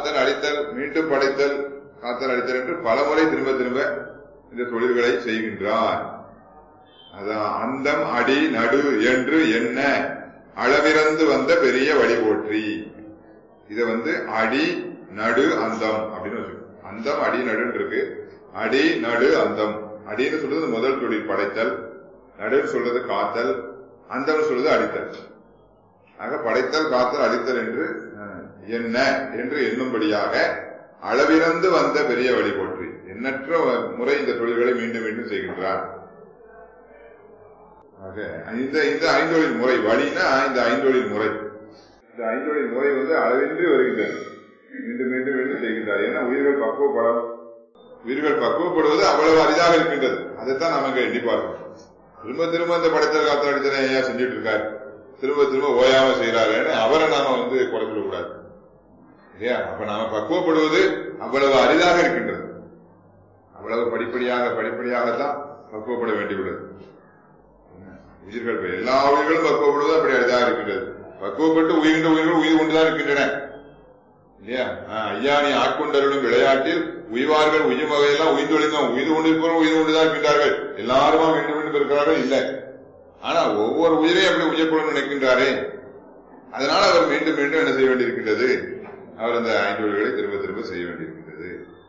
காத்தல் அழித்தல் மீண்டும் படைத்தல் காத்தல் அழித்தல் என்று பலமுறை திரும்ப திரும்ப இந்த தொழில்களை செய்கின்றார். அதான் அந்தம் அடி நடு என்று என்ன அளவிறந்து வந்த பெரிய வழி போற்றி. இத அடி நடு அந்தம் அப்படின்னு வச்சுக்கோங்க. அந்தம் அடி நடுன்னு இருக்கு. அடி நடு அந்தம். அடின்னு சொல்றது முதல் தொழில் படைத்தல், நடுன்னு சொல்றது காத்தல், அந்தம் சொல்றது அடித்தல். ஆக படைத்தல் காத்தல் அடித்தல் என்று என்ன என்று எண்ணும்படியாக அளவிறந்து வந்த பெரிய வழி போற்றி எண்ணற்ற முறை இந்த தொழில்களை மீண்டும் மீண்டும் செய்கின்றார். ஆக இந்த ஐந்தொழில் முறை வழினா இந்த ஐந்தொழில் முறை, இந்த ஐந்தொழில் முறை அளவின்றி வருகின்றது. மீண்டும் மீண்டும் மீண்டும் செய்கின்றார். ஏன்னா உயிர்கள் பக்குவப்படுவது அவ்வளவு அரிதாக இருக்கின்றது. அதைத்தான் நமக்கு எண்ணி பார்க்கணும். திரும்ப திரும்ப இந்த படைத்தல் காத்தல் அடித்தலை ஏன் செஞ்சுட்டு இருக்காரு, திரும்ப திரும்ப ஓயாம செய்யறாரு, அவரை நாம குறை சொல்லக்கூடாது இல்லையா? அப்ப நாம பக்குவப்படுவது அவ்வளவு அரிதாக இருக்கின்றது. அவ்வளவு படிப்படியாகத்தான் பக்குவப்பட வேண்டியுள்ளது. உயிர்கள் எல்லா உயிர்களும் பக்குவப்படுவது அப்படி அரிதாக இருக்கின்றது. பக்குவப்பட்டு உயிர்கின்ற உயிர்கள் உயிர் கொண்டுதான் இருக்கின்றன இல்லையா? ஐயா நீ ஆட்கொண்டவர்களும் விளையாட்டில் உய்வார்கள் உய்யும் வகையெல்லாம் உயிர்ந்தொழிந்தோம். உயிர் கொண்டிருப்பவர்கள் உயிர் கொண்டுதான் இருக்கின்றார்கள். எல்லாருமா மீண்டும் மீண்டும் இருக்கிறார்கள் இல்லை. ஆனா ஒவ்வொரு உயிரையும் அப்படி உயர்கொள்ள நினைக்கின்றாரே, அதனால அவர் மீண்டும் மீண்டும் என்ன செய்ய வேண்டியிருக்கின்றது? அவர் அந்த ஐந்தொழில்களை திரும்ப திரும்ப செய்ய வேண்டியிருக்கின்றது.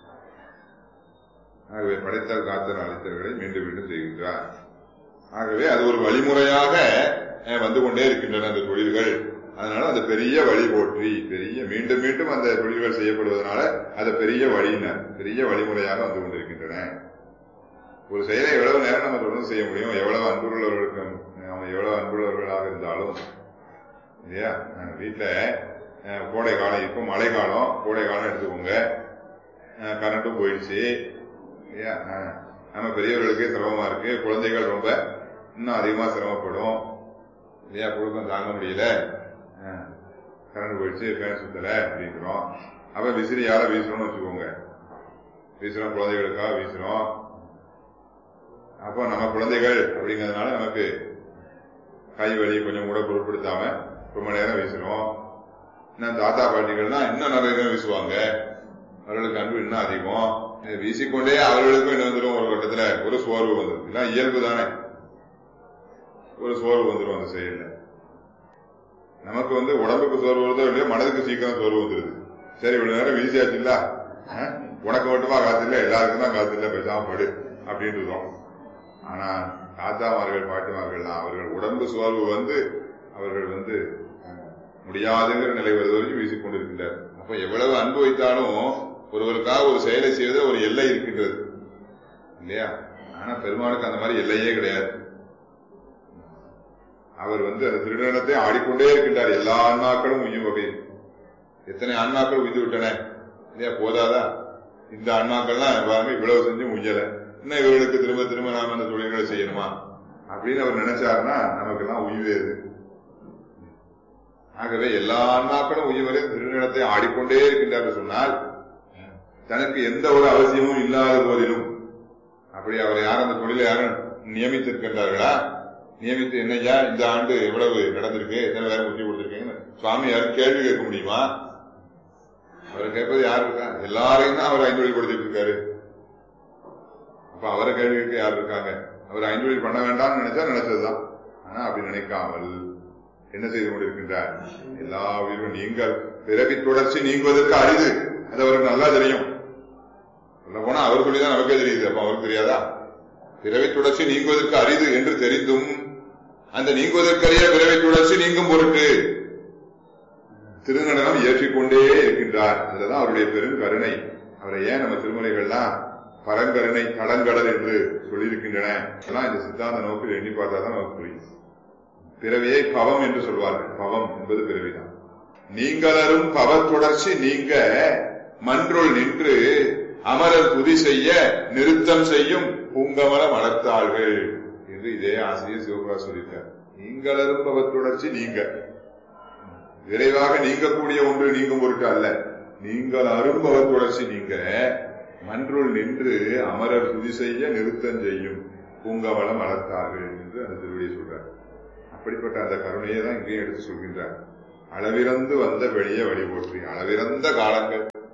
ஆகவே படைத்தல் காத்தல் அழித்தல்களை மீண்டும் மீண்டும் செய்கின்றார். ஆகவே அது ஒரு வழிமுறையாக வந்து கொண்டே இருக்கின்றன அந்த தொழில்கள். அதனால அந்த பெரிய வழி போற்றி, பெரிய மீண்டும் மீண்டும் அந்த தொழில்கள் செய்யப்படுவதனால அது பெரிய வழியினர், பெரிய வழிமுறையாக வந்து கொண்டிருக்கின்றன. ஒரு செயலை எவ்வளவு நேரம் நம்ம தொடர்ந்து செய்ய முடியும்? எவ்வளவு அன்புள்ளவர்களுக்கு நம்ம எவ்வளவு அன்புள்ளவர்களாக இருந்தாலும் இல்லையா? வீட்டுல கோடை காலம், இப்போ மழை காலம், கோடை காலம் எடுத்துக்கோங்க, கரண்ட்டும் போயிடுச்சு இல்லையா? நம்ம பெரியவர்களுக்கே சிரமமா இருக்கு, குழந்தைகள் ரொம்ப இன்னும் அதிகமா சிரமப்படும் இல்லையா? புழுக்கம் தாங்க முடியல, கரண்ட் போயிடுச்சு, ஃபேன் சுத்தல அப்படிங்கிறோம். அப்ப விசிறியால வீசுறோம்னு வச்சுக்கோங்க, வீசுறோம், குழந்தைகளுக்காக வீசுறோம். அப்போ நம்ம குழந்தைகள் அப்படிங்கிறதுனால நமக்கு கை வலி கொஞ்சம் கூட பொருட்படுத்தாம ரொம்ப நேரம் வீசுறோம். இன்னும் தாத்தா பாட்டிகள்னா இன்னும் நிறைய நேரம் வீசுவாங்க, அவர்களுக்கு அன்பு இன்னும் அதிகம். வீசிக்கொண்டே அவர்களுக்கும் என்ன வந்துடும், ஒரு கட்டத்துல ஒரு சோர்வு வந்துடும். இல்லை இயல்பு தானே, ஒரு சோர்வு வந்துடும் அந்த செயல்ல. நமக்கு உடம்புக்கு சோர்வு வருதோ இல்லையோ, மனதுக்கு சீக்கிரம் சோர்வு வந்துருது. சரி இவ்வளவு நேரம் வீசியாச்சு இல்ல, உனக்கு மட்டுமா காத்து இல்ல, எல்லாருக்கும் தான் காத்து இல்ல, பேசாம படு அப்படின்றதும். ஆனா தாத்தாமார்கள் பாட்டிமார்கள்லாம் அவர்கள் உடம்பு சோர்வு அவர்கள் முடியாதுங்கிற நிலை வருவது வரைக்கும் வீசிக்கொண்டிருக்கின்றார். அப்ப எவ்வளவு அன்பு வைத்தாலும் ஒருவருக்காக ஒரு செயலை செய்வது ஒரு எல்லை இருக்கின்றது இல்லையா? ஆனா பெருமானுக்கு அந்த மாதிரி எல்லையே கிடையாது. அவர் அந்த திருநடனத்தை ஆடிக்கொண்டே இருக்கின்றார். எல்லா ஆன்மாக்களும் உய்யும் வகையில். எத்தனை ஆன்மாக்கள் உய்து விட்டன இல்லையா? போதாதா? இந்த ஆன்மாக்கள்லாம் பாருங்க இவ்வளவு செஞ்சும் உய்யல, இன்னும் இவர்களுக்கு திரும்ப திரும்ப நாம அந்த தொழில்களை செய்யணுமா அப்படின்னு அவர் நினைச்சாருன்னா நமக்கெல்லாம் உய்வேது. ஆகவே எல்லா ஆன்மாக்களும் உய்வரை திருநடனத்தை ஆடிக்கொண்டே இருக்கின்றார் சொன்னால் தனக்கு எந்த ஒரு அவசியமும் இல்லாத போதிலும், அப்படி அவரை யாரும் அந்த தொழிலை யாரும் நியமித்திருக்கின்றார்களா? நியமித்து என்னையா இந்த ஆண்டு எவ்வளவு நடந்திருக்கு, எத்தனை பேரை முற்றி கொடுத்திருக்கீங்க சுவாமி யாரும் கேள்வி கேட்க முடியுமா? அவர் கேட்பது யாரு இருக்கா? எல்லாரையும் தான் அவர் ஐந்தொழில் கொடுத்துட்டு இருக்காரு. அப்ப அவரை கேள்வி கேட்க யாரு இருக்காங்க? அவர் ஐந்தொழில் பண்ண வேண்டாம்னு நினைச்சா நினைச்சதுதான். ஆனா அப்படி நினைக்காமல் என்ன செய்து கொண்டிருக்கின்றார்? எல்லா உயிரும் நீங்கள் பிறவி தொடர்ச்சி நீங்குவதற்கு அரிது, அது அவருக்கு நல்லா தெரியும். சொல்ல போனா அவர் சொல்லிதான் நமக்கே தெரியுது. அப்ப அவருக்கு தெரியாதா? பிறவி தொடர்ச்சி நீங்குவதற்கு அரிது என்று தெரிந்தும் அந்த நீங்குவதற்கரிய பிறவி தொடர்ச்சி நீங்கும் பொருட்டு திருநடனம் ஏற்றிக்கொண்டே இருக்கின்றார். அதுலதான் அவருடைய பெரும் கருணை. அவரை ஏன் நம்ம திருமுறைகள்லாம் பரங்கருணை கடங்கடல் என்று சொல்லியிருக்கின்றன. அதெல்லாம் இந்த சித்தாந்த நோக்கில் எண்ணி பார்த்தாதான் நமக்கு புரியும். பிறவியை பவம் என்று சொல்வார்கள். பவம் என்பது பிறவிதான். நீங்களரும் பவ தொடர்ச்சி நீங்க மன்றுள் நின்று அமரர் துதி செய்ய நிறுத்தம் செய்யும் பூங்கமல மலர்த்தாள்கள் என்று இதே ஆசிரியர் சிவபிரகாஷ் சொல்லிட்டார். நீங்களரும் பவ தொடர்ச்சி நீங்க விரைவாக நீங்கக்கூடிய ஒன்று நீங்கும் பொருட்டு அல்ல. நீங்கள் அரும்பவ தொடர்ச்சி நீங்க மன்றுள் நின்று அமரர் துதி செய்ய நிறுத்தம் செய்யும் பூங்கமலம் மலர்த்தார்கள் என்று அந்த திருவடியை சொல்றார். அப்படிப்பட்ட அந்த கருணையை தான் இங்கேயும் எடுத்து சொல்கின்றார். அளவிறந்து வந்த வெளிய வழி போற்றி. அளவிறந்த காலங்கள்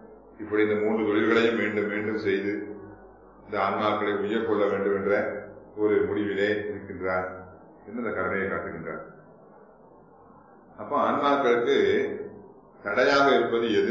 இப்படி இந்த 3 தொழில்களையும் மீண்டும் மீண்டும் செய்து இந்த ஆன்மாக்களை உயர் கொள்ள வேண்டும் என்ற ஒரு முடிவிலே இருக்கின்றார் என்று இந்த கருணையை காட்டுகின்றார். அப்ப ஆன்மாக்களுக்கு தடையாக இருப்பது எது?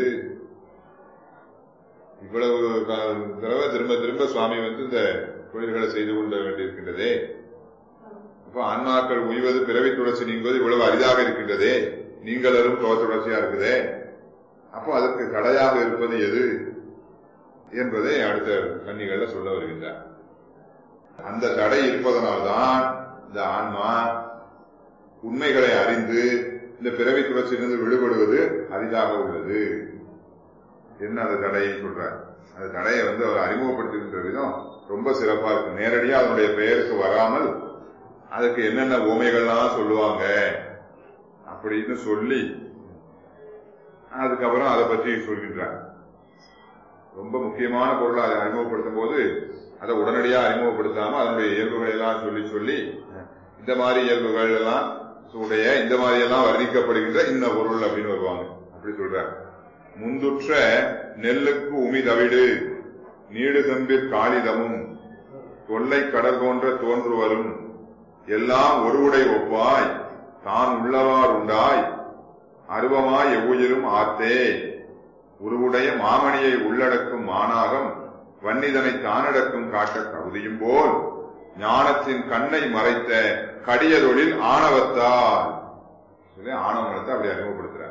இவ்வளவு தடவை திரும்ப திரும்ப சுவாமி இந்த தொழில்களை செய்து கொள்ள வேண்டியிருக்கின்றதே. அப்ப ஆன்மாக்கள் உய்வது பிறவி தொடர்ச்சி நீங்குவது இவ்வளவு அரிதாக இருக்கின்றதே, நீங்களரும் தொடர்ச்சியா இருக்குதே. அப்போ அதற்கு தடையாக இருப்பது எது என்பதை அடுத்த கன்னிகள்ல சொல்ல வருகின்றார். அந்த தடை இருப்பதனால்தான் இந்த ஆன்மா உண்மைகளை அறிந்து இந்த பிறவி தொடர்ச்சியிலிருந்து விடுபடுவது அரிதாக உள்ளது. என்ன அந்த தடையை சொல்றார்? அந்த தடையை அவர் அறிமுகப்படுத்துகின்ற விதம் ரொம்ப சிறப்பா இருக்கு. நேரடியா அதனுடைய பெயருக்கு வராமல் அதுக்கு என்னென்ன ஓமைகள்லாம் சொல்லுவாங்க அப்படின்னு சொல்லி அதுக்கப்புறம் அதை பற்றி சொல்கின்றார். ரொம்ப முக்கியமான பொருளை அதை அறிமுகப்படுத்தும் போது அதை உடனடியா அறிமுகப்படுத்தாம அதனுடைய இயல்புகளை எல்லாம் சொல்லி சொல்லி இந்த மாதிரி இயல்புகள் எல்லாம் உடைய இந்த மாதிரி எல்லாம் வர்ணிக்கப்படுகின்ற இன்ன பொருள் அப்படின்னு வருவாங்க. அப்படி சொல்றார். முந்துற்ற நெல்லுக்கு உமி தவிடு நீடு செம்பிற் காளிதமும் தொல்லை கடல் போன்ற தோன்று வரும் எல்லாம் ஒருவுடை ஒப்பாய் தான் உள்ளவார் உண்டாய் அருவமாய் எவ்வுயிரும் ஆத்தே உருவுடைய மாமணியை உள்ளடக்கும் மானாகம் வன்னிதனை தானடக்கும் காட்ட தகுதியும் போல் ஞானத்தின் கண்ணை மறைத்த கடியதொழில் ஆணவத்தால் சொல்லி ஆணவனத்தை அப்படி அறிமுகப்படுத்துறார்.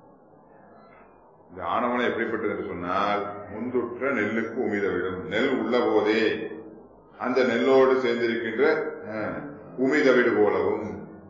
இந்த ஆணவனம் எப்படிப்பட்டது என்று சொன்னால், முந்துற்ற நெல்லுக்கு உமிதவிடும், நெல் உள்ள போதே அந்த நெல்லோடு சேர்ந்திருக்கின்ற உமிதவிடு போலவும்,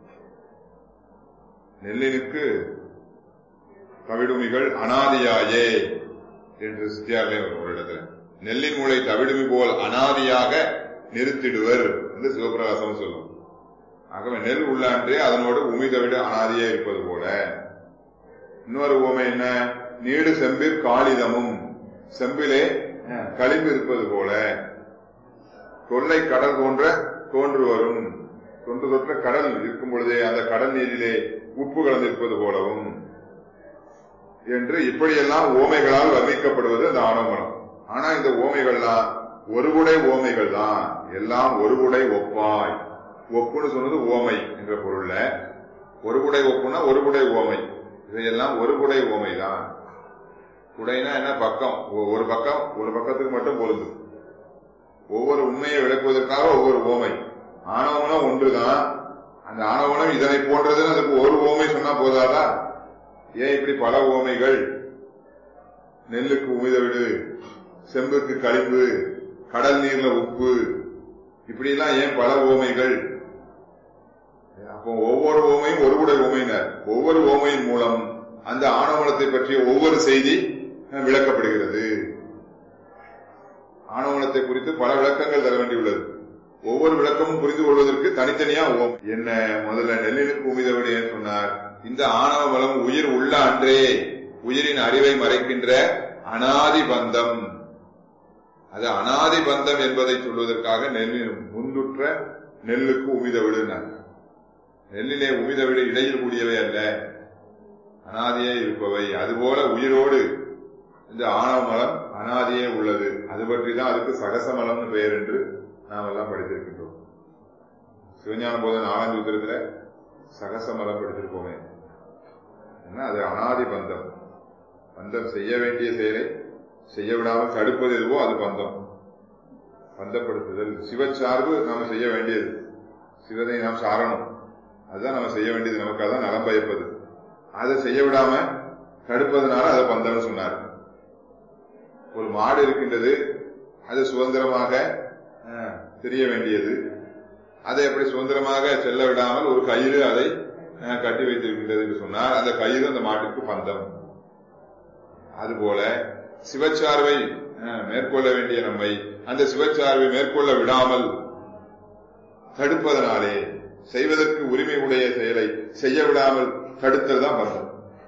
நெல்லினுக்கு தவிடுமிகள் அனாதியாயே என்று சித்தியாரிலே ஒரு இடத்துல நெல்லின் மூளை தவிடுமி போல் அனாதியாக நிறுத்திடுவர் என்று சிவபிரகாசம் சொல்லும். ஆகவே நெல் உள்ளான்றே அதனோடு உமிதவிடு அனாதியே இருப்பது போல. இன்னொரு உவமை என்ன? நீடு செம்பிற் காளிதமும், செம்பிலே களிம்பு இருப்பது போல. தொல்லை கடல் போன்ற தோன்று வரும், தொன்று தொற்ற கடல் இருக்கும் பொழுதே அந்த கடல் நீரிலே உப்பு கலந்திருப்பது போலவும் என்று இப்படியெல்லாம் ஓமைகளால் வர்ணிக்கப்படுவது அந்த ஆணவமனம். ஆனா இந்த ஓமைகள்லாம் ஒருகுடை ஓமைகள் தான், எல்லாம் ஒருகுடை ஒப்பாய். ஒப்புன்னு சொன்னது ஓமை என்ற பொருள்ல, ஒருகுடை ஒப்புனா ஒருகுடை ஓமை, இதையெல்லாம் ஒருகுடை ஓமை தான். குடைனா என்ன? பக்கம், ஒரு பக்கம், ஒரு பக்கத்துக்கு மட்டும் பொருந்தும். ஒவ்வொரு உண்மையை விளக்குவதற்காக ஒவ்வொரு ஓமை. ஆணவமனம் ஒன்றுதான். அந்த ஆணவமனம் இதனை போன்றதுன்னு அதுக்கு ஒரு ஓமை சொன்னா போதாதா? ஏன் இப்படி பல ஓமைகள்? நெல்லுக்கு உமிதவிடு, செம்புக்கு களிம்பு, கடல் நீர்ல உப்பு, இப்படி எல்லாம் ஏன் பல ஓமைகள்? அப்போ ஒவ்வொரு ஓமையும் ஒருகுடை ஓமையினர். ஒவ்வொரு ஓமையின் மூலம் அந்த ஆணவமனத்தை பற்றிய ஒவ்வொரு செய்தி விளக்கப்படுகிறது. ஆணவமனத்தை குறித்து பல விளக்கங்கள் தர வேண்டியுள்ளது. ஒவ்வொரு விளக்கமும் புரிந்து கொள்வதற்கு தனித்தனியா ஓம் என்ன. முதல்ல நெல்லினுக்கு உமிதவிடு ஏன் சொன்னார்? இந்த ஆணவ மலம் உயிர் உள்ள அன்றே உயிரின் அறிவை மறைக்கின்ற அனாதி பந்தம். அது அனாதி பந்தம் என்பதை சொல்வதற்காக முந்துற்ற நெல்லுக்கு உமிதவிடுனார். நெல்லிலே உமிதவிடு இடையில் கூடியவை அல்ல, அனாதியே இருப்பவை. அதுபோல உயிரோடு இந்த ஆணவ மலம் அனாதியே உள்ளது. அது பற்றி தான் அதுக்கு சகசமலம்னு பெயர் என்று நாம் எல்லாம் படித்திருக்கின்றோம். சிவஞான போத 4ஆம் சூத்திரத்துல சகசமலம் படித்திருப்போமே. அது அனாதி பந்தம். பந்தம் செய்ய வேண்டிய செயலை செய்ய விடாமல் தடுப்பது எதுவோ அது பந்தம். பந்தப்படுத்துதல் சிவச்சார்பு நாம செய்ய வேண்டியது. சிவனை நாம் சாரணும், அதுதான் நம்ம செய்ய வேண்டியது. நமக்கு அதான் நலம் பயப்பது. அதை செய்ய விடாம தடுப்பதனால அதை பந்தம்னு சொன்னார். ஒரு மாடு இருக்கின்றது, அது சுதந்திரமாக தெரிய வேண்டியது. அதை எப்படி சுதந்திரமாக செல்ல விடாமல் ஒரு கயிறு அதை கட்டி வைத்திருக்கின்றது என்று சொன்னார். அந்த கயிறு அந்த மாட்டுக்கு பந்தம். அதுபோல சிவச்சார்பை மேற்கொள்ள வேண்டிய நம்மை அந்த சிவச்சார்பை மேற்கொள்ள விடாமல் தடுப்பதனாலே, செய்வதற்கு உரிமை உடைய செயலை செய்ய விடாமல் தடுத்தல் தான் பந்தம்.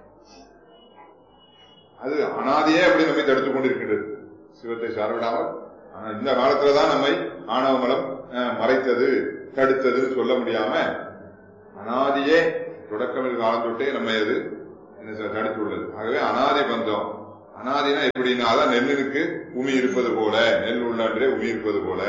அது அனாதியே அப்படி நம்மை தடுத்துக் கொண்டிருக்கின்றது, சிவத்தை சார்விடாமல். ஆனா இந்த காலத்துலதான் நம்மை ஆணவ மலம் மறைத்தது, தடுத்ததுன்னு சொல்ல முடியாம அனாதியே தொடக்கமில் காலம் தொட்டே நம்மை அது தடுத்துள்ளது. ஆகவே அனாதி பந்தம். அனாதினா எப்படின்னா அதான் நெல்லுக்கு உமி இருப்பது போல, நெல் உள்ளான்றே உமி இருப்பது போல.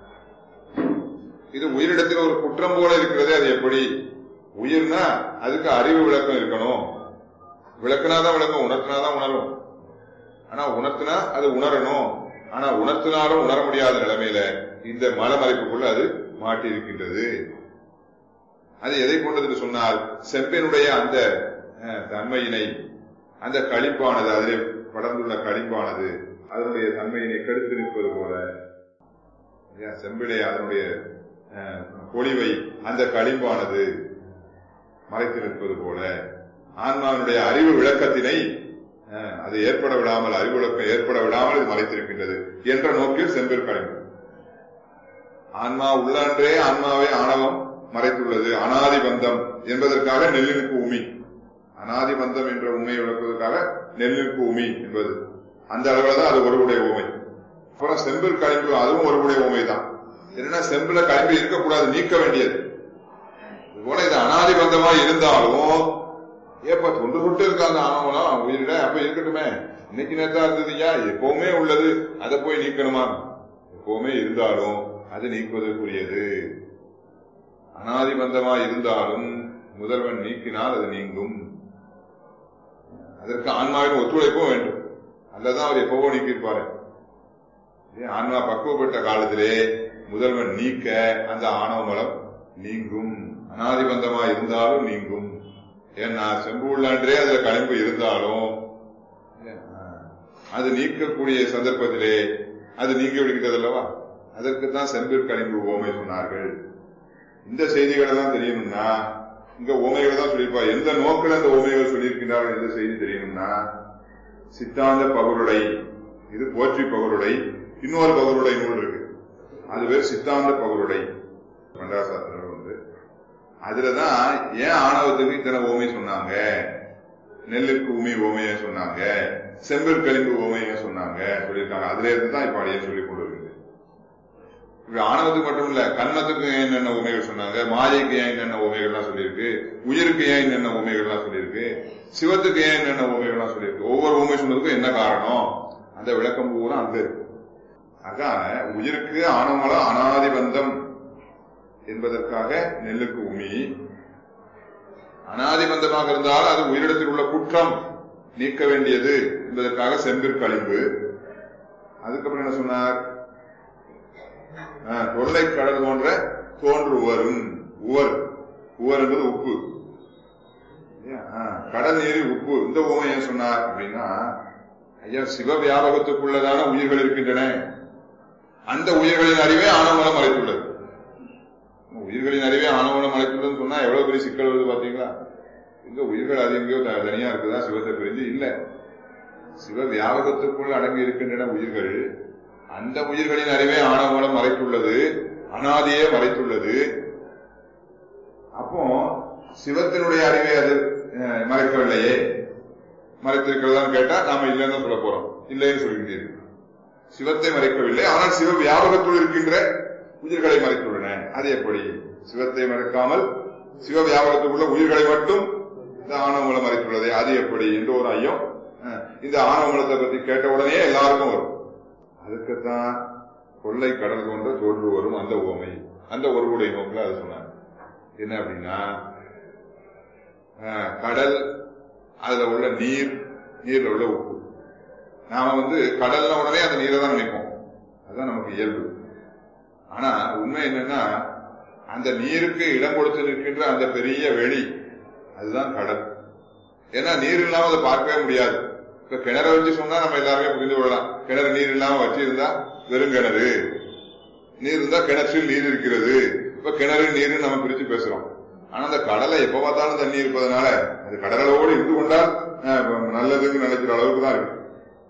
இது உயிரிடத்தில் ஒரு குற்றம் போல இருக்கிறது. அது எப்படி? உயிர்னா அதுக்கு அறிவு விளக்கம் இருக்கணும். விளக்குனாதான் விளக்கம், உணர்த்தினாதான் உணரும். ஆனா உணர்த்தினா அது உணரணும். ஆனா உணர்த்தினாலும் உணர முடியாத நிலைமையில இந்த மலமறைப்புக்குள்ள அது மாட்டி இருக்கின்றது. அது எதை கொண்டது சொன்னால், செம்பினுடைய அந்த தன்மையினை, அந்த களிப்பானது, அதிலே படர்ந்துள்ள களிப்பானது அதனுடைய தன்மையினை கெடுத்து நிற்பது போல, செம்பிலே அதனுடைய பொலிவை அந்த களிப்பானது மறைத்து நிற்பது போல, ஆன்மாவினுடைய அறிவு விளக்கத்தினை அது ஏற்பட விடாமல், அறிவு விளக்கம் ஏற்பட விடாமல் இது மறைத்திருக்கின்றது என்ற நோக்கில் செம்பில் களிம்பு. ஆன்மா உள்ளான்றே ஆன்மாவை ஆணவம் மறைத்துள்ளது. அனாதி பந்தம் என்பதற்காக நெல்லினுக்கு உமி, அனாதி பந்தம் என்ற உண்மையை விளக்குவதற்காக நெல்லினுக்கு உமி என்பது அந்த அளவில் தான் அது ஒருவுடைய உண்மை. அப்புறம் செம்பில் களிம்பு, அதுவும் ஒருவுடைய உண்மை தான். என்னன்னா செம்பில களிம்பு இருக்கக்கூடாது, நீக்க வேண்டியது. இதுபோல இது அனாதி பந்தமா இருந்தாலும் ஏப்ப தொண்டு தொட்டு இருக்காங்க ஆனவங்களாம் உயிரிட, அப்ப இருக்கட்டுமே, இன்னைக்கு நேரத்தா இருந்ததுயா, எப்பவுமே உள்ளது, அதை போய் நீக்கணுமா? எப்பவுமே இருந்தாலும் அது நீக்குவதற்குரியது. அனாதி பந்தமா இருந்தாலும் முதல்வன் நீக்கினால் அது நீங்கும். அதற்கு ஆன்மாவின் ஒத்துழைப்பும் வேண்டும். அல்லதான் அவர் எப்பவோ நீக்கியிருப்பாரு. ஆன்மா பக்குவப்பட்ட காலத்திலே முதல்வன் நீக்க அந்த ஆணவ மலம் நீங்கும். அனாதி பந்தமா இருந்தாலும் நீங்கும். ஏன்னா செம்பு உள்ளான்றே அதுல களிம்பு இருந்தாலும் அது நீக்கக்கூடிய சந்தர்ப்பத்திலே அது நீங்கி விடுகிறது அல்லவா? அதற்குத்தான் செம்பில் களிம்பு ஓமை சொன்னார்கள். இந்த செய்திகள் எல்லாம் தெரியணும்னா இங்க ஓமைகளை தான் சொல்லியிருப்பா. எந்த நோக்கில் அந்த ஓமைகள் சொல்லியிருக்கின்றார்கள் எந்த செய்தி தெரியணும்னா, சித்தாந்த பகருடை, இது போற்றி பகருடை, இன்னொரு பகருடை நூல் இருக்கு, அது பேர் சித்தாந்த பகருடை, பண்டாசாஸ்திரம் வந்து. அதுலதான் ஏன் ஆணவத்துக்கு இத்தனை ஓமை சொன்னாங்க, நெல்லுக்கு உமி ஓமைய சொன்னாங்க, செம்பில் களிம்பு ஓமைய சொன்னாங்க சொல்லியிருக்காங்க. அதுல இருந்து தான் இப்ப அடைய சொல்லிக் கொண்டு இருக்குது. இப்ப ஆணவத்துக்கு மட்டும் இல்ல, கண்ணத்துக்கு ஏன் என்னென்ன உண்மைகள் சொன்னாங்க, மாயைக்கு ஏன் என்னென்ன உண்மைகள்லாம் சொல்லியிருக்கு, உயிருக்கு ஏன் என்னென்ன உண்மைகள்லாம் சொல்லியிருக்கு, சிவத்துக்கு ஏன் என்னென்ன உண்மைகள்லாம் சொல்லியிருக்கு, ஒவ்வொரு உண்மை சொன்னதுக்கும் என்ன காரணம், அந்த விளக்கம் பூரா அங்க இருக்கு. அதான் உயிருக்கு ஆணவமலம் அனாதி பந்தம் என்பதற்காக நெல்லுக்கு உமி, அனாதி பந்தமாக இருந்தால் அது உயிரிடத்தில் உள்ள குற்றம் நீக்க வேண்டியது என்பதற்காக செம்பில் களிம்பு. அதுக்கப்புறம் என்ன சொன்னார், தொல்லை கடல் போன்ற தோன்று உவரும். உவர், உவர் என்பது உப்பு, கடல் நீரில் உப்பு. இந்த உவமை ஏன் சொன்னார் அப்படின்னா, ஐயா சிவ வியாபகத்துக்குள்ளதான உயிர்கள் இருக்கின்றன, அந்த உயிர்களின் அறிவே ஆணவமலம் மறைத்துள்ளது. உயிர்களின் அறிவே ஆணவமலம் மறைத்துள்ளதுன்னு சொன்னா எவ்வளவு பெரிய சிக்கல் வருது பாத்தீங்களா? இந்த உயிர்கள் அது எங்கேயோ தனியா இருக்குதா சிவத்தை பிரிஞ்சு? இல்ல, சிவ வியாபகத்துக்குள் அடங்கி இருக்கின்றன உயிர்கள். அந்த உயிர்களின் அறிவே ஆணவமலம் மறைத்துள்ளது, அனாதியே மறைத்துள்ளது. அப்போ சிவத்தினுடைய அறிவை அது மறைக்கவில்லையே, மறைத்திருக்கிறதான்னு கேட்டா நாம இல்லைன்னு சொல்ல போறோம். இல்லைன்னு சொல்லிக்கிறீர்கள். சிவத்தை மறைக்கவில்லை, ஆனால் சிவ வியாபகத்துள் இருக்கின்ற உயிர்களை மறைத்துள்ளன. அது எப்படி? சிவத்தை மறைக்காமல் சிவ வியாபகத்துக்குள்ள உயிர்களை மட்டும் இந்த ஆணவமலம் மறைத்துள்ளதே, அது எப்படி என்ற ஒரு ஐயம் இந்த ஆணவமலத்தை பத்தி கேட்ட உடனே எல்லாருக்கும் வரும். அதுக்குத்தான் கொள்ளை கடல் கொண்ட தோன்று வரும் அந்த ஓமை, அந்த ஒருவுடைய நோக்கில் அது சொன்னார். என்ன அப்படின்னா, கடல், அதுல உள்ள நீர், நீர்ல உள்ள உப்பு. நாம கடல்ல உடனே அந்த நீரை தான் நினைப்போம், அதுதான் நமக்கு இயல்பு. ஆனா உண்மை என்னன்னா, அந்த நீருக்கு இடம் கொடுத்து நிற்கின்ற அந்த பெரிய வெளி, அதுதான் கடல். ஏன்னா நீர் இல்லாம அதை பார்க்கவே முடியாது. இப்ப கிணறை வச்சு சொன்னா நம்ம எல்லாருமே புரிந்து கொள்ளலாம். கிணறு நீர் இல்லாம வச்சு இருந்தா வெறும் கிணறு, நீர் இருந்தா கிணற்றில் நீர் இருக்கிறது. இப்ப கிணறு நீர் நம்ம பிரிச்சு பேசுறோம். ஆனா அந்த கடலை எப்ப பார்த்தாலும் தண்ணி இருப்பதனால அது கடலோடு இருந்து கொண்டால் நல்லதுன்னு நினைக்கிற அளவுக்கு தான் இருக்கு.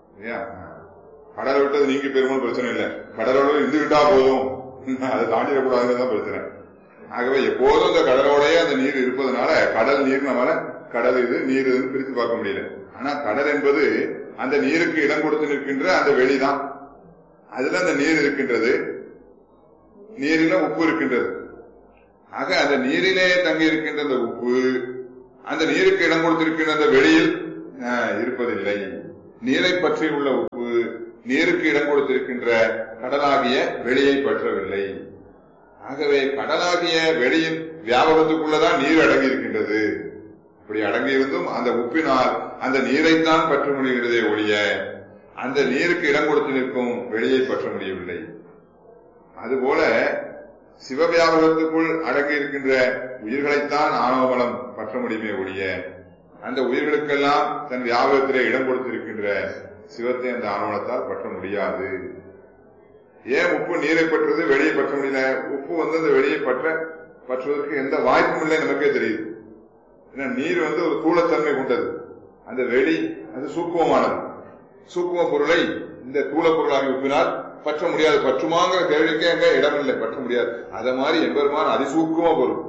கடலை விட்டு அது நீங்கி பெருமாள் பிரச்சனை இல்லை, கடலோடு இருந்து விட்டா போதும், அதை தாண்டிடக்கூடாதுன்னு தான் பிரச்சனை. ஆகவே எப்போதும் அந்த கடலோடையே அந்த நீர் இருப்பதனால கடல் நீர் நம்மளால கடல் இது நீர் இதுன்னு பிரித்து பார்க்க முடியல. ஆனா கடல் என்பது அந்த நீருக்கு இடம் கொடுத்து நிற்கின்ற அந்த வெளிதான். அதுல அந்த நீர் இருக்கின்றது, நீரில உப்பு இருக்கின்றது. ஆக அந்த நீரிலே தங்கி இருக்கின்ற அந்த உப்பு அந்த நீருக்கு இடம் கொடுத்திருக்கின்ற அந்த வெளியில் இருப்பதில்லை நீரை பற்றி உள்ள உப்பு நீருக்கு இடம் கொடுத்திருக்கின்ற கடலாகிய வெளியை பற்றவில்லை. ஆகவே கடலாகிய வெளியின் வியாபகத்துக்குள்ளதான் நீர் அடங்கி இருக்கின்றது. அப்படி அடங்கியிருந்தும் அந்த உப்பினால் அந்த நீரைத்தான் பற்ற முடிகிறதே ஒழிய அந்த நீருக்கு இடம் கொடுத்து நிற்கும் வெளியை பற்ற முடியவில்லை. அதுபோல சிவவியாபகத்துக்குள் அடங்கி இருக்கின்ற உயிர்களைத்தான் ஆணவமலம் பற்ற முடியுமே ஒழிய அந்த உயிர்களுக்கெல்லாம் தன் வியாபகத்திலே இடம் கொடுத்திருக்கின்ற சிவத்தை அந்த ஆணவத்தால் பற்ற முடியாது. ஏன் உப்பு நீரை பற்றது வெளியை பற்ற முடியல? உப்பு அந்த வெளியை பற்றுவதற்கு எந்த வாய்ப்பும் இல்லை, நமக்கே தெரியுது. ஏன்னா நீர் ஒரு தூளத்தன்மை கொண்டது, அந்த வெளி அது சூக்குமமானது. சூக்கும பொருளை இந்த தூள பொருளாகி உப்பினால் பற்ற முடியாது. பற்றுமாங்கிற கேள்விக்கே அங்க இடம் இல்லை, பற்ற முடியாது. அத மாதிரி எம்பெருமான் அதிசூக்கும பொருள்.